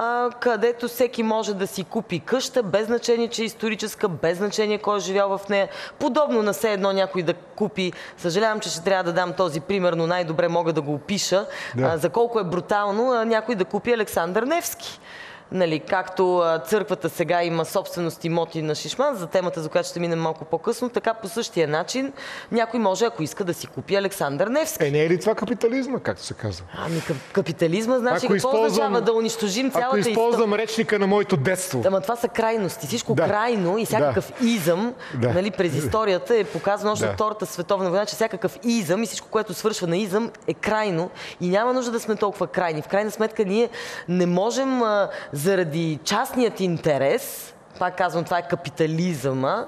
където всеки може да си купи къща, без значение, че е историческа, без значение кой е живял в нея. Подобно на все едно някой да купи, съжалявам, че ще трябва да дам този пример, но най-добре мога да го опиша, за колко е брутално някой да купи Александър Невски. Нали, както църквата сега има собственост имоти на Шишман, за темата, за която ще минем малко по-късно, така по същия начин някой може, ако иска, да си купи Александър Невски. Не е ли това капитализма, както се казва? Ами капитализма, значи какво означава да унищожим цялата история? Ако използвам речника на моето детство. Ама това са крайности. Всичко крайно и всякакъв изъм, нали, през историята е показано още от Втората световна война, че всякакъв изъм и всичко, което свършва на изъм, е крайно и няма нужда да сме толкова крайни. В крайна сметка ние не можем заради частният интерес, пак казвам, това е капитализъма,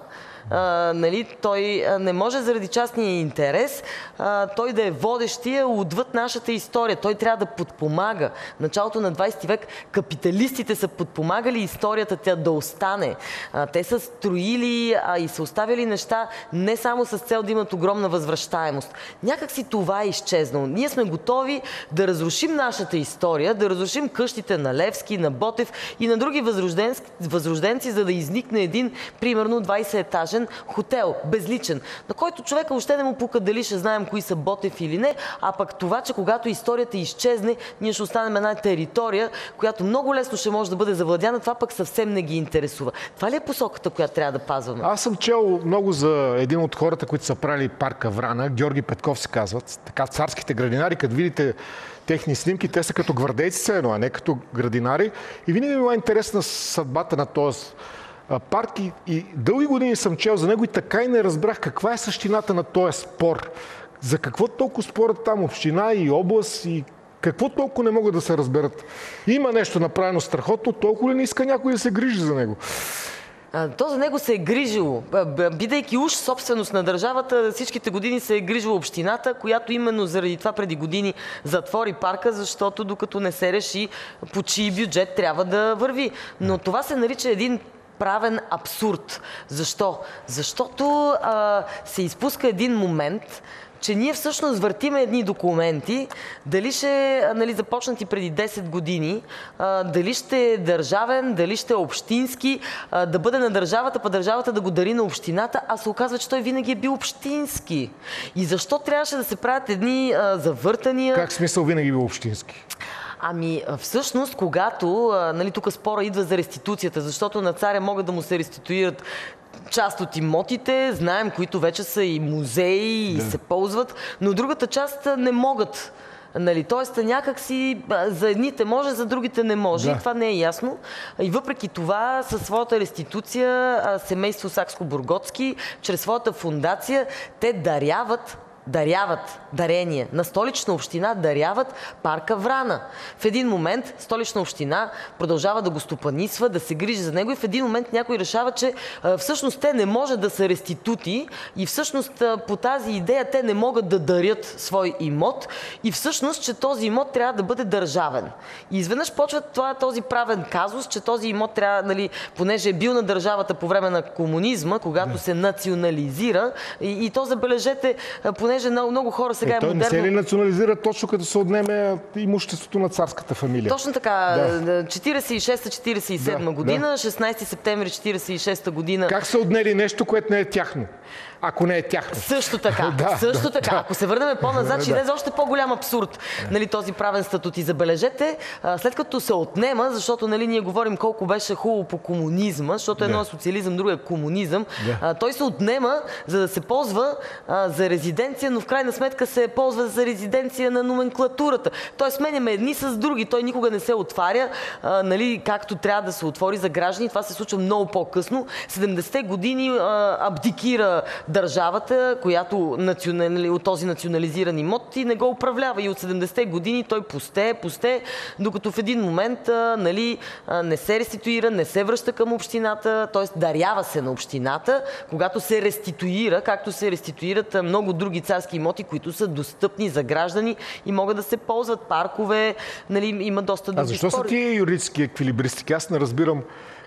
нали, той не може заради частния интерес той да е водещия отвъд нашата история. Той трябва да подпомага. В началото на 20 век капиталистите са подпомагали историята тя да остане. Те са строили и са оставили неща не само с цел да имат огромна възвръщаемост. Някак си това е изчезнало. Ние сме готови да разрушим нашата история, да разрушим къщите на Левски, на Ботев и на други възрожденци, за да изникне един, примерно, 20-етажен хотел, безличен, на който човека въобще не му пука дали ще знаем кои са Ботев или не, а пък това, че когато историята изчезне, ние ще останем една територия, която много лесно ще може да бъде завладяна, това пък съвсем не ги интересува. Това ли е посоката, която трябва да пазваме? Аз съм чел много за един от хората, които са правили парка Врана, Георги Петков се казват, така царските градинари, като видите техни снимки, те са като гвардейци, а не като градинари. И винаги ми била интересна съдбата на този парк и дълги години съм чел за него и така и не разбрах каква е същината на този спор. За какво толкова спорят там община и област и какво толкова не могат да се разберат. Има нещо направено страхотно, толкова ли не иска някой да се грижи за него? То за него се е грижило. Бидейки уж собственост на държавата, всичките години се е грижила общината, която именно заради това преди години затвори парка, защото докато не се реши по чий бюджет трябва да върви. Но това се нарича един правен абсурд. Защо? Защото се изпуска един момент, че ние всъщност въртиме едни документи, дали ще започнати преди 10 години, дали ще е държавен, дали ще е общински, да бъде на държавата, па държавата да го дари на общината, а се оказва, че той винаги е бил общински. И защо трябваше да се правят едни завъртания? Как смисъл винаги бил общински? Ами всъщност, когато, тук спора идва за реституцията, защото на царя могат да му се реституират част от имотите, знаем, които вече са и музеи и се ползват, но другата част не могат. Тоест някак си за едните може, за другите не може. И това не е ясно. И въпреки това, със своята реституция, семейство Сакско-Бургоцки, чрез своята фундация, те дарение на Столична община, даряват парка Врана. В един момент Столична община продължава да го стопанисва, да се грижи за него и в един момент някой решава, че всъщност те не може да са реститути и всъщност по тази идея те не могат да дарят свой имот и всъщност, че този имот трябва да бъде държавен. И изведнъж почва този правен казус, че този имот трябва, понеже е бил на държавата по време на комунизма, когато се национализира и то забележете, понеже много хора сега е модерно. Той не се ли национализира точно като се отнеме имуществото на царската фамилия? Точно така. 46-47 година, 16 септември 46 година. Как са отнели нещо, което не е тяхно? Ако не е тяхно. Също така. Ако се върнем по-назад, ще излезе още по-голям абсурд. Този правен статут. И забележете, след като се отнема, защото ние говорим колко беше хубаво по комунизма, защото едно е социализъм, друго е комунизъм, той се отнема, за да се ползва за резиденция, но в крайна сметка се ползва за резиденция на номенклатурата. Той сменяме едни с други. Той никога не се отваря, както трябва да се отвори за граждани. Това се случва много по-късно. 70-те години абдикира държавата, която от този национализиран имот и не го управлява. И от 70-те години той пусте, докато в един момент не се реституира, не се връща към общината, т.е. дарява се на общината, когато се реституира, както се реституират много други царски имоти, които са достъпни за граждани и могат да се ползват паркове, има доста други спори. А защо са тия юридически еквилибристики? Аз не разбирам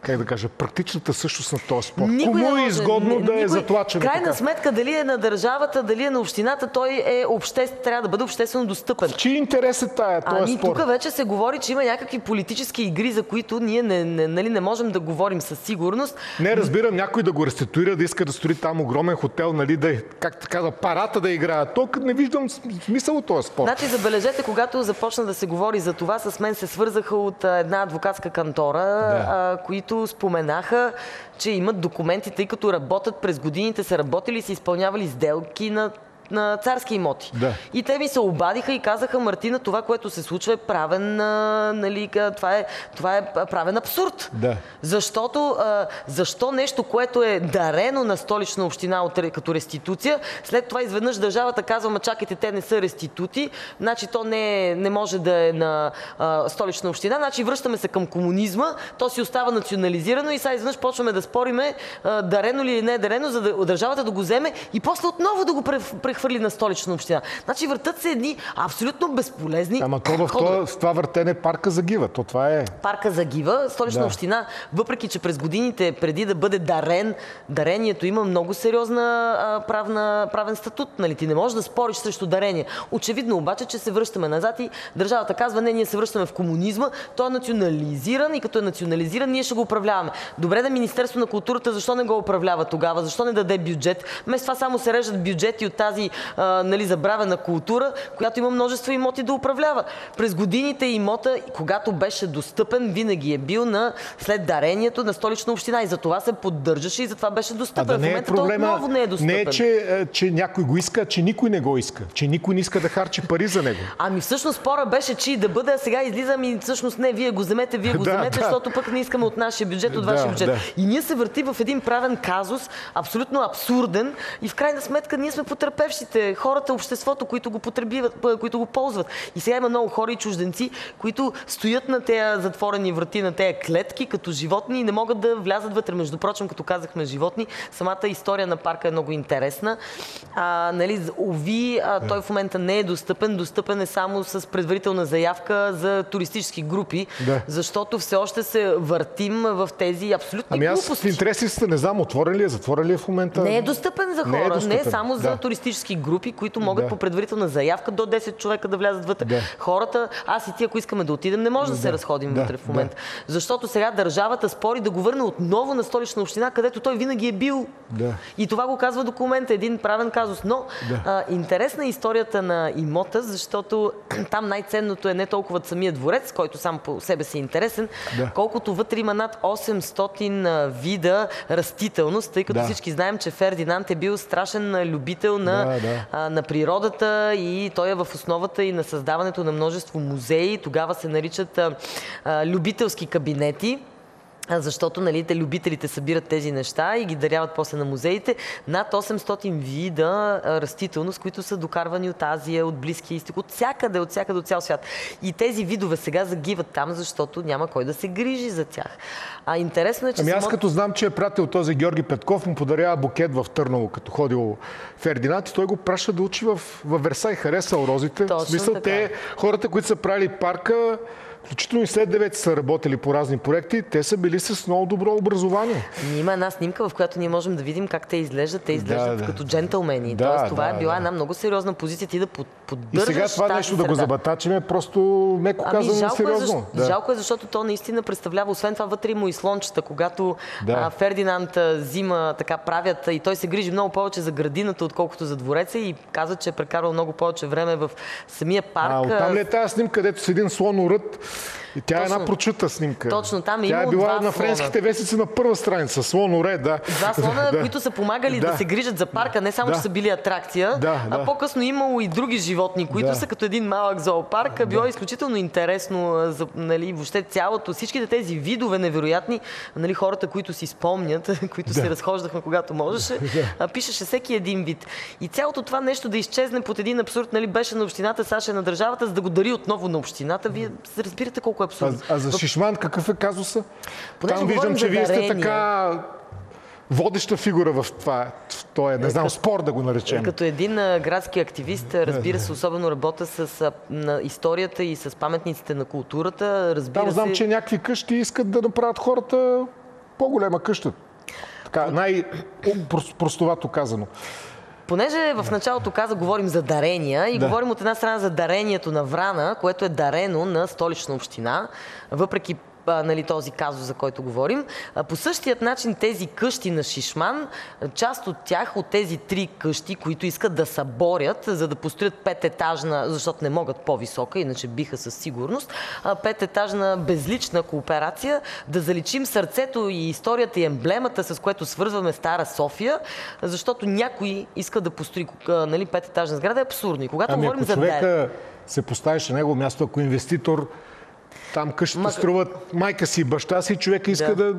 как да кажа, практичната същност на този спорт? Никой не Кому е може, изгодно да е затлачен? В крайна сметка, дали е на държавата, дали е на общината, той трябва да бъде обществено достъпен. В чий интерес е този спорт? Тук вече се говори, че има някакви политически игри, за които ние не можем да говорим със сигурност. Не разбирам някой да го реституира, да иска да строи там огромен хотел, нали, да, как така, да парата да играят. Тук не виждам смисъл от този спорт. Значи, забележете, когато започна да се говори за това, с мен се свързаха от една адвокатска кантора, които споменаха, че имат документи, тъй като работят през годините, са работили и са изпълнявали сделки на царски имоти. Да. И те ми се обадиха и казаха: Мартина, това, което се случва, е правен, нали, това е правен абсурд. Да. Защото защо нещо, което е дарено на Столична община като реституция, след това изведнъж държавата казва: ма чакайте, те не са реститути, значи то не може да е на Столична община, значи връщаме се към комунизма, то си остава национализирано и сега изведнъж почваме да спориме дарено ли или не е дарено, за да държавата да го вземе и после отново да го прехвърли на Столична община. Значи въртат се едни абсолютно безполезни. Ама то в това въртене парка загива. То това е. Парка загива. Столична община, въпреки че през годините преди да бъде дарен, дарението има много сериозна правен статут. Нали? Ти не можеш да спориш срещу дарение. Очевидно обаче, че се връщаме назад и държавата казва: не, ние се връщаме в комунизма, той е национализиран и като е национализиран, ние ще го управляваме. Добре, да Министерство на културата защо не го управлява тогава? Защо не даде бюджет? Вместо това само се режат бюджети от тази забравена култура, която има множество имоти да управлява. През годините имота, когато беше достъпен, винаги е бил след дарението на Столична община и за това се поддържаше и за това беше достъпен. В момента той отново не е достъпен. Не е, че някой го иска, че никой не го иска. Че никой не иска да харчи пари за него. Ами всъщност спора беше, че да бъде, а сега излизам и всъщност не, вие го вземете, защото пък не искаме от нашия бюджет, от вашия бюджет. И ние се върти в един правен казус, абсолютно абсурден и в крайна сметка ние сме потърпевшите, хората, обществото, които го потребяват, които го ползват. И сега има много хора и чужденци, които стоят на тези затворени врати, на тези клетки, като животни и не могат да влязат вътре. Между прочим, като казахме животни, самата история на парка е много интересна. Той в момента не е достъпен. Достъпен е само с предварителна заявка за туристически групи, защото все още се въртим в тези абсолютни глупости. Аз в интересите не знам, отворен ли е, затворен ли е в момента? Не е достъпен за хора, не е само за туристически групи, които могат по предварителна заявка до 10 човека да влязат вътре. Хората, аз и ти, ако искаме да отидем, не може да се разходим вътре в момента. Защото сега държавата спори да го върне отново на Столична община, където той винаги е бил. И това го казва документа, един правен казус. Но интересна е историята на имота, защото там най-ценното е не толкова самия дворец, който сам по себе си е интересен, колкото вътре има над 800 вида растителност, тъй като всички знаем, че Фердинанд е бил страшен любител на природата и той е в основата и на създаването на множество музеи. Тогава се наричат любителски кабинети. Защото любителите събират тези неща и ги даряват после на музеите. Над 800 вида растителност, които са докарвани от Азия, от Близкия изток, от всякъде, от цял свят. И тези видове сега загиват там, защото няма кой да се грижи за тях. Интересно е, че аз като знам, че е пратил този Георги Петков, му подарява букет в Търново, като ходил Фердинанд и той го праща да учи в Версай. Харесал розите. В смисъл, хората, които са правили парка, включително и след 9 са работили по разни проекти, те са били с много добро образование. Има една снимка, в която ние можем да видим как те изглеждат. Те изглеждат като джентълмени. Тоест, това е била една много сериозна позиция, ти да поддържаш. И сега това нещо да го забатачим е просто меко казано сериозно. Жалко е, защото то наистина представлява, освен това вътре има и слончета, когато Фердинанд взима, правят и той се грижи много повече за градината, отколкото за двореца и казва, че е прекарал много повече време в самия парк. Оттам ли е тази снимка, където с един слонорът? И тя е една прочута снимка. Точно, там е имало два слона. Тя е била на френските вестници на първа страница. Слон-оре, Два слона, които са помагали да се грижат за парка. Не само, че са били атракция, а по-късно имало и други животни, които са като един малък зоопарк. Било изключително интересно, въобще цялото, всичките тези видове невероятни, хората, които си спомнят, които се разхождахме, когато можеше, пишеше всеки един вид. И цялото това нещо да изчезне под един абсурд, беше на общината, Саша е на държавата, за да го дари отново на общината. Вие разбирате колко е абсурдно. А за Шишман какъв е казуса? Там виждам, че вие сте така водеща фигура в това. Той е, не знам, спор да го наречем. Като един градски активист, разбира се, особено работа с историята и с паметниците на културата. Там знам, че някакви къщи искат да направят хората по-голема къща. Така, най-простовато казано. Понеже в началото говорим за дарения и говорим от една страна за дарението на Врана, което е дарено на Столична община, въпреки този казус, за който говорим. По същият начин тези къщи на Шишман, част от тях, от тези 3 къщи, които искат да съборят, за да построят 5-етажна, защото не могат по-висока, иначе биха със сигурност, 5-етажна безлична кооперация, да заличим сърцето и историята и емблемата, с което свързваме Стара София, защото някой иска да построи 5-етажна сграда, е абсурдно. И когато говорим за човека се поставиш на негово място, ако инвеститор там къщата струват майка си и баща си, човека иска да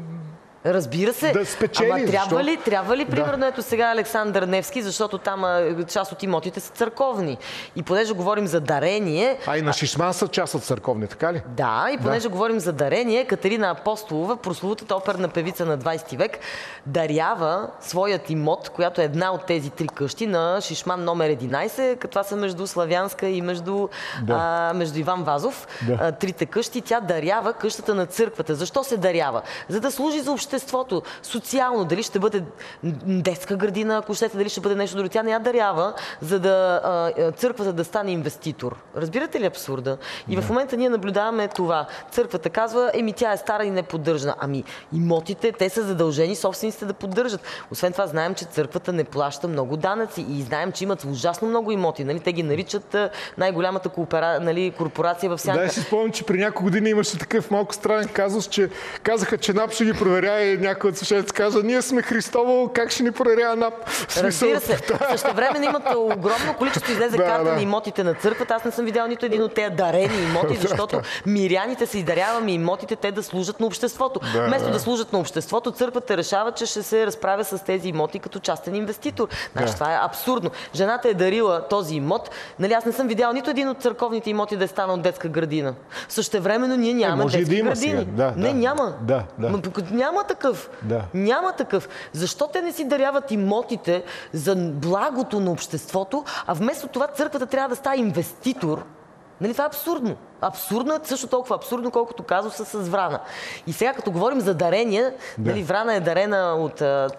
разбира се. Да спечели. Ама трябва ли примерно ето сега Александър Невски, защото там част от имотите са църковни. И понеже говорим за дарение... А и на Шишман са част от църковни, така ли? Да, и понеже говорим за дарение, Катерина Апостолова, прословутата оперна певица на 20 век, дарява своят имот, която е една от тези 3 къщи, на Шишман номер 11, това са между Славянска и между Иван Вазов. 3-те къщи, тя дарява къщата на църквата. Защо се дарява? За да служи за обществото, социално, дали ще бъде детска градина, ако щете, дали ще бъде нещо друго. Тя не я дарява, за да църквата да стане инвеститор. Разбирате ли абсурда? И в момента ние наблюдаваме това. Църквата казва, тя е стара и не поддържана. Имотите, те са задължени собствениците да поддържат. Освен това, знаем, че църквата не плаща много данъци и знаем, че имат ужасно много имоти. Те ги наричат най-голямата корпорация в сянка. Да, си спомням, че при няколко години имаше такъв малко странен казус, че казаха, че НАП ще ги проверя и някой от слушателите каза, ние сме Христово, как ще ни проверява НАП? Разбира се. Същевременно имат огромно количество излезе карта на имотите на църквата. Аз не съм видял нито един от тези дарени имоти, защото миряните се издаряваме имотите, те да служат на обществото. Вместо да служат на обществото, църквата решава, че ще се разправя с тези имоти като частен инвеститор. Това е абсурдно. Жената е дарила този имот. Аз не съм видял нито един от църковните имоти да е станал детска градина. Същевременно ние нямаме детски градини. Няма. Няма такъв. Няма такъв. Защо те не си даряват имотите за благото на обществото, а вместо това църквата трябва да става инвеститор? Това е абсурдно. Абсурдно е, също толкова абсурдно, колкото казуса с Врана. И сега, като говорим за дарения, Врана е дарена от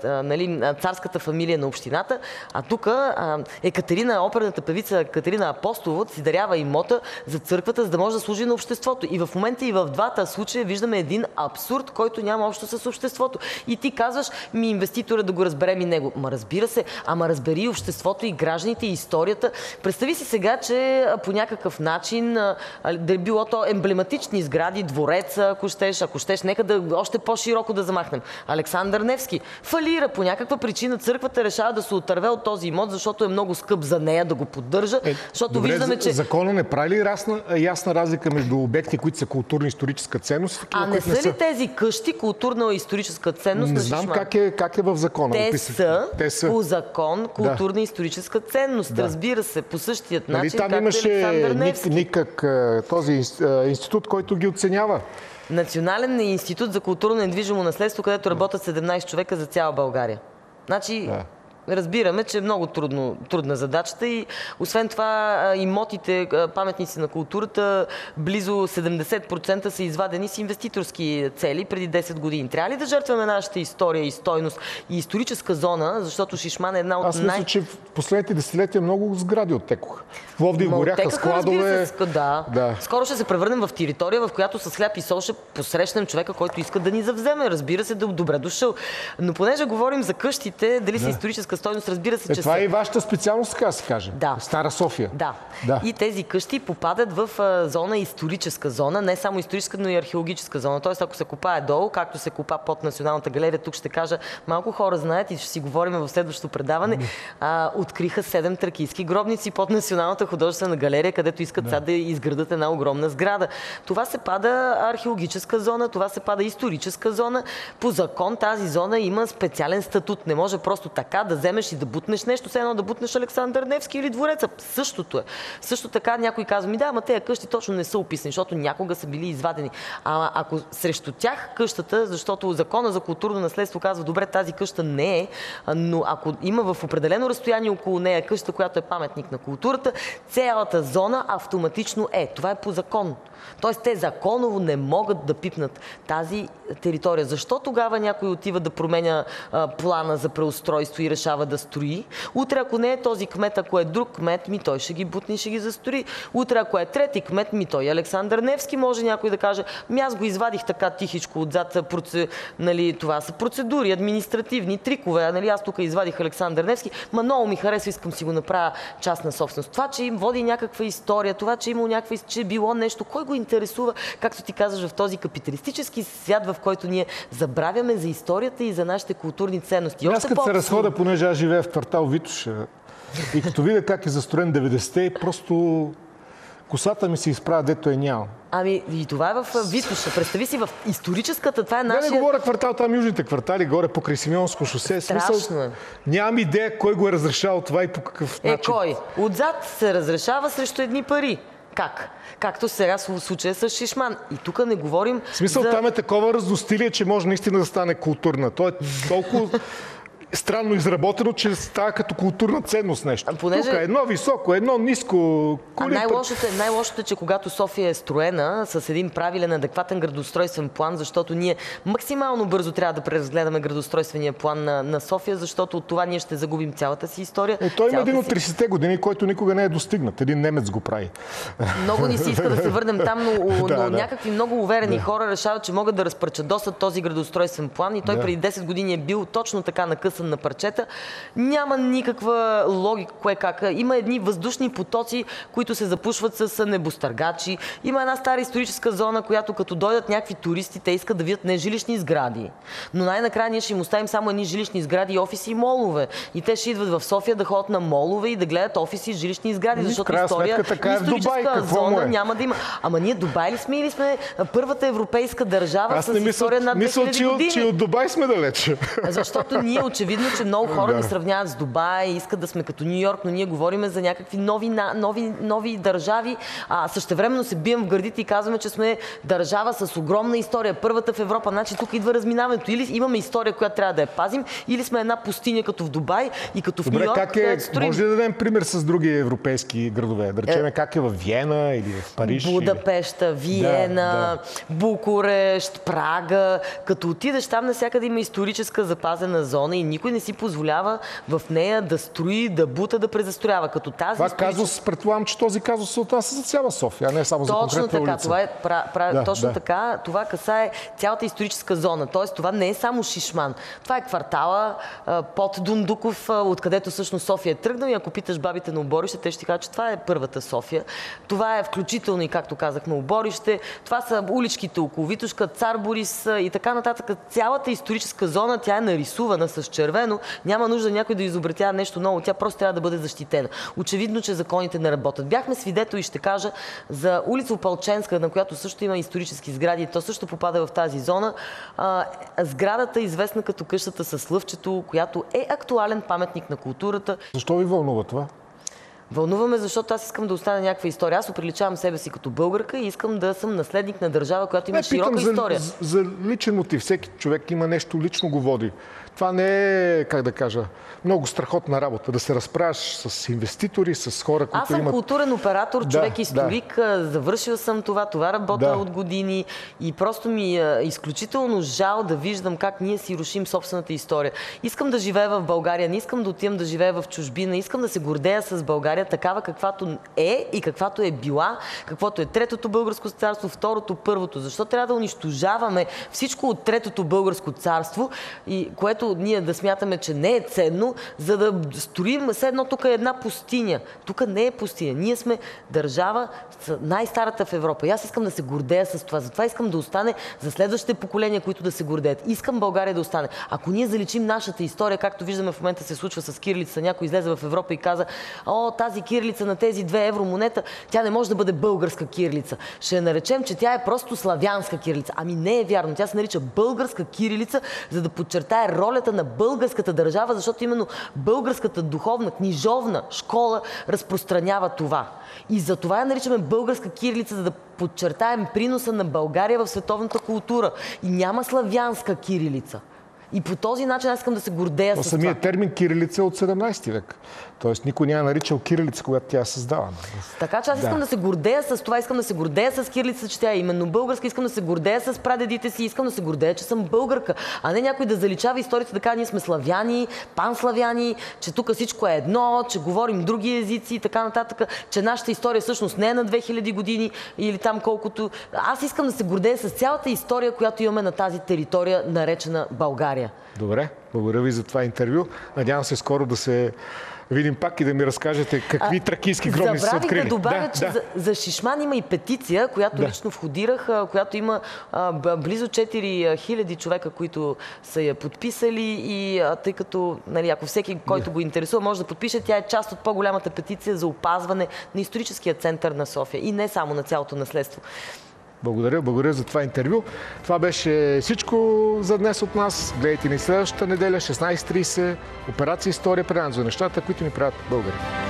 царската фамилия на общината, а тук оперната певица Катерина Апостолова си дарява имота за църквата, за да може да служи на обществото. И в момента и в двата случая виждаме един абсурд, който няма общо с обществото. И ти казваш, инвеститора да го разберем и него. Разбира се, разбери и обществото, и гражданите, и историята. Представи си сега, че по някакъв начин да било то емблематични сгради, двореца, ако щеш, нека още по-широко да замахнем. Александър Невски фалира по някаква причина, църквата решава да се отърве от този имот, защото е много скъп за нея да го поддържа, защото виждаме, че... Закона не прави ли ясна разлика между обекти, които са културно-историческа ценност? Не са ли тези къщи културно-историческа ценност на Шишман? Не знам как е в закона. Те са по закон културно-историческа ценност. Разбира се, по същият начин, както Александър Невски. Никак този институт, който ги оценява. Национален институт за културно недвижимо наследство, където работят 17 човека за цяла България. Разбираме, че е много трудна задачата и освен това имотите, паметници на културата, близо 70% са извадени с инвеститорски цели преди 10 години. Трябва ли да жертваме нашата история и стойност и историческа зона, защото Шишман е една от Аз мисля, че в последните десетилетия много сгради оттекоха. В Пловдив горяха складове. Скоро ще се превърнем в територия, в която с хляб и сол ще посрещнем човека, който иска да ни завземе. Разбира се, добре дошъл. Но понеже говорим за къщите, дали са историческа стойност, разбира се, че това е и вашата специалност, така се каже. Стара София. И тези къщи попадат в зона историческа зона, не само историческа, но и археологическа зона. Тоест, ако се копае долу, както се копа под Националната галерия, тук ще кажа, малко хора знаят и ще си говорим в следващото предаване, откриха 7 тракийски гробници под Националната художествена галерия, където искат сега да изградат една огромна сграда. Това се пада археологическа зона, това се пада историческа зона. По закон тази зона има специален статут. Не може просто така да вземеш и да бутнеш нещо, все едно да бутнеш Александър Невски или двореца. Същото е. Също така някой казва, да, ама тези къщи точно не са описани, защото някога са били извадени. А ако срещу тях къщата, защото закона за културно наследство казва, добре, тази къща не е, но ако има в определено разстояние около нея къща, която е паметник на културата, цялата зона автоматично е. Това е по закон. Тоест те законово не могат да пипнат тази територия. Защо тогава някой отива да променя плана за преустройство и решава да строи? Утре, ако не е този кмет, ако е друг кмет, той ще ги бутни, ще ги застрои. Утре, ако е трети кмет, той Александър Невски, може някой да каже, аз го извадих така тихичко отзад, това са процедури, административни трикове, аз тук извадих Александър Невски, много ми харесва, искам си го направя частна собственост. Това, че им води някаква история, това, че имало че било нещо, кой го интересува, както ти казваш, в този капиталистически свят, в който ние забравяме за историята и за нашите културни ценности. Аз като се разходя, понеже аз живея в квартал Витоша и като видя как е застроен 90-те, просто косата ми се изправя, дето няма. И това е в Витоша. Представи си, в историческата, това е нашия... Не говоря квартал, там южните квартали, горе покрай Симеонско шосе. Страшно е. Нямам идея кой го е разрешавал това и по какъв начин. Кой? Отзад се разрешава срещу едни пари. Как? Както сега в случая с Шишман. И тук не говорим в смисъл, там е такова раздостилие, че може наистина да стане културна. То е толкова странно изработено, че става като културна ценност нещо. Тук е едно високо, едно ниско. Най-лошото е, че когато София е строена с един правилен, адекватен градоустройствен план, защото ние максимално бързо трябва да преразгледаме градоустройствения план на София, защото от това ние ще загубим цялата си история. Той има един от 30-те години, който никога не е достигнат. Един немец го прави. Много ни се иска да се върнем там, но някакви много уверени хора решават, че могат да разпарчадосат този градоустройствен план и той преди 10 години е бил точно така накъсан на парчета. Няма никаква логика кое как. Има едни въздушни потоци, които се запушват с небостъргачи. Има една стара историческа зона, която като дойдат някакви туристи, те искат да видят не жилищни сгради. Но най-накрая ние ще им оставим само едни жилищни сгради, офиси и молове. И те ще идват в София да ходят на молове и да гледат офиси и жилищни сгради, защото историческа зона няма да има. Ама ние Дубай ли сме или сме първата европейска държава с история над 2000 години? Че от Дубай сме далече. Защото ние очевидно, че много хора ни сравняват с Дубай, искат да сме като Ню Йорк, но ние говорим за някакви нови държави. Същевременно се бием в гърдите и казваме, че сме държава с огромна история, първата в Европа. Значи тук идва разминаването. Или имаме история, която трябва да я пазим, или сме една пустиня като в Дубай и като в Ню Йорк. Може ли да дадем пример с други европейски градове? Да речем как е в Виена или в Париж? Будапеща, Виена, Букурещ, Прага. Като отидеш там, навсякъде има историческа запазена зона и никой не си позволява в нея да строи, да бута, да презастроява. Като тази това казус, предполагам, че този казус се отнася за цяла София, а не само за конкретна улица. Точно така. Това касае цялата историческа зона. Тоест, това не е само Шишман. Това е квартала под Дундуков, откъдето всъщност София е тръгнала. И ако питаш бабите на Оборище, те ще ти кажат, че това е първата София. Това е включително и, както казахме, Оборище. Това са уличките около Витошка, Цар Борис и така нататък. Цялата историческа зона, тя е нарисувана с червено. Няма нужда някой да изобретява нещо ново. Тя просто трябва да бъде защитена. Очевидно, че законите не работят. Бяхме свидетели, ще кажа, за улица Опалченска, на която също има исторически сгради. То също попада в тази зона. Сградата, известна като къщата с лъвчето, която е актуален паметник на културата. Защо ви вълнува това? Вълнуваме, защото аз искам да остане някаква история. Аз оприличавам себе си като българка и искам да съм наследник на държава, която има широка история. За личен мотив. Всеки човек има нещо, лично го води. Това не е, как да кажа, много страхотна работа. Да се разправяш с инвеститори, с хора, които имат... Аз съм културен оператор, човек историк, завършил съм това работя от години и просто ми е изключително жал да виждам как ние си рушим собствената история. Искам да живея в България, не искам да отивам да живея в чужбина, искам да се гордея с България такава каквато е и каквато е била, каквото е Третото българско царство, Второто, Първото. Защо трябва да унищожаваме всичко от Третото българско царство, и което ние да смятаме, че не е ценно, за да строим все едно тук е една пустиня. Тук не е пустиня. Ние сме държава най-старата в Европа. И аз искам да се гордея с това. Затова искам да остане за следващите поколения, които да се гордеят. Искам България да остане. Ако ние заличим нашата история, както виждаме в момента се случва с кирилица, някой излезе в Европа и каза: тази кирилица на тези 2 евро монета, тя не може да бъде българска кирилица. Ще наречем, че тя е просто славянска кирилица. Ами не е вярно. Тя се нарича българска кирилица, за да подчертае ролята на българската държава, защото именно българската духовна, книжовна школа разпространява това. И за това я наричаме българска кирилица, за да подчертаем приноса на България в световната култура. И няма славянска кирилица. И по този начин аз искам да се гордея с това. Самият термин кирилица е от 17 век. Тоест никой няма наричал кирилица, когато тя е създавана. Така че аз искам да се гордея с това, искам да се гордея с кирилицата, че тя е именно българска, искам да се гордея с прадедите си, искам да се гордея, че съм българка, а не някой да заличава историята, да казва, ние сме славяни, панславяни, че тук всичко е едно, че говорим други езици и така нататък, че нашата история всъщност не е на 2000 години или там колкото. Аз искам да се гордея с цялата история, която имаме на тази територия, наречена България. Добре, благодаря ви за това интервю. Надявам се скоро да се видим пак и да ми разкажете какви тракийски гробници са открили. Забравих да добавя, че за Шишман има и петиция, която лично входирах, която има близо 4000 човека, които са я подписали и тъй като, нали, ако всеки, който го интересува, може да подпише, тя е част от по-голямата петиция за опазване на историческия център на София и не само на цялото наследство. Благодаря за това интервю. Това беше всичко за днес от нас. Гледайте ни следващата неделя, 16:30. Операция История, предаването за нещата, които ни правят българи.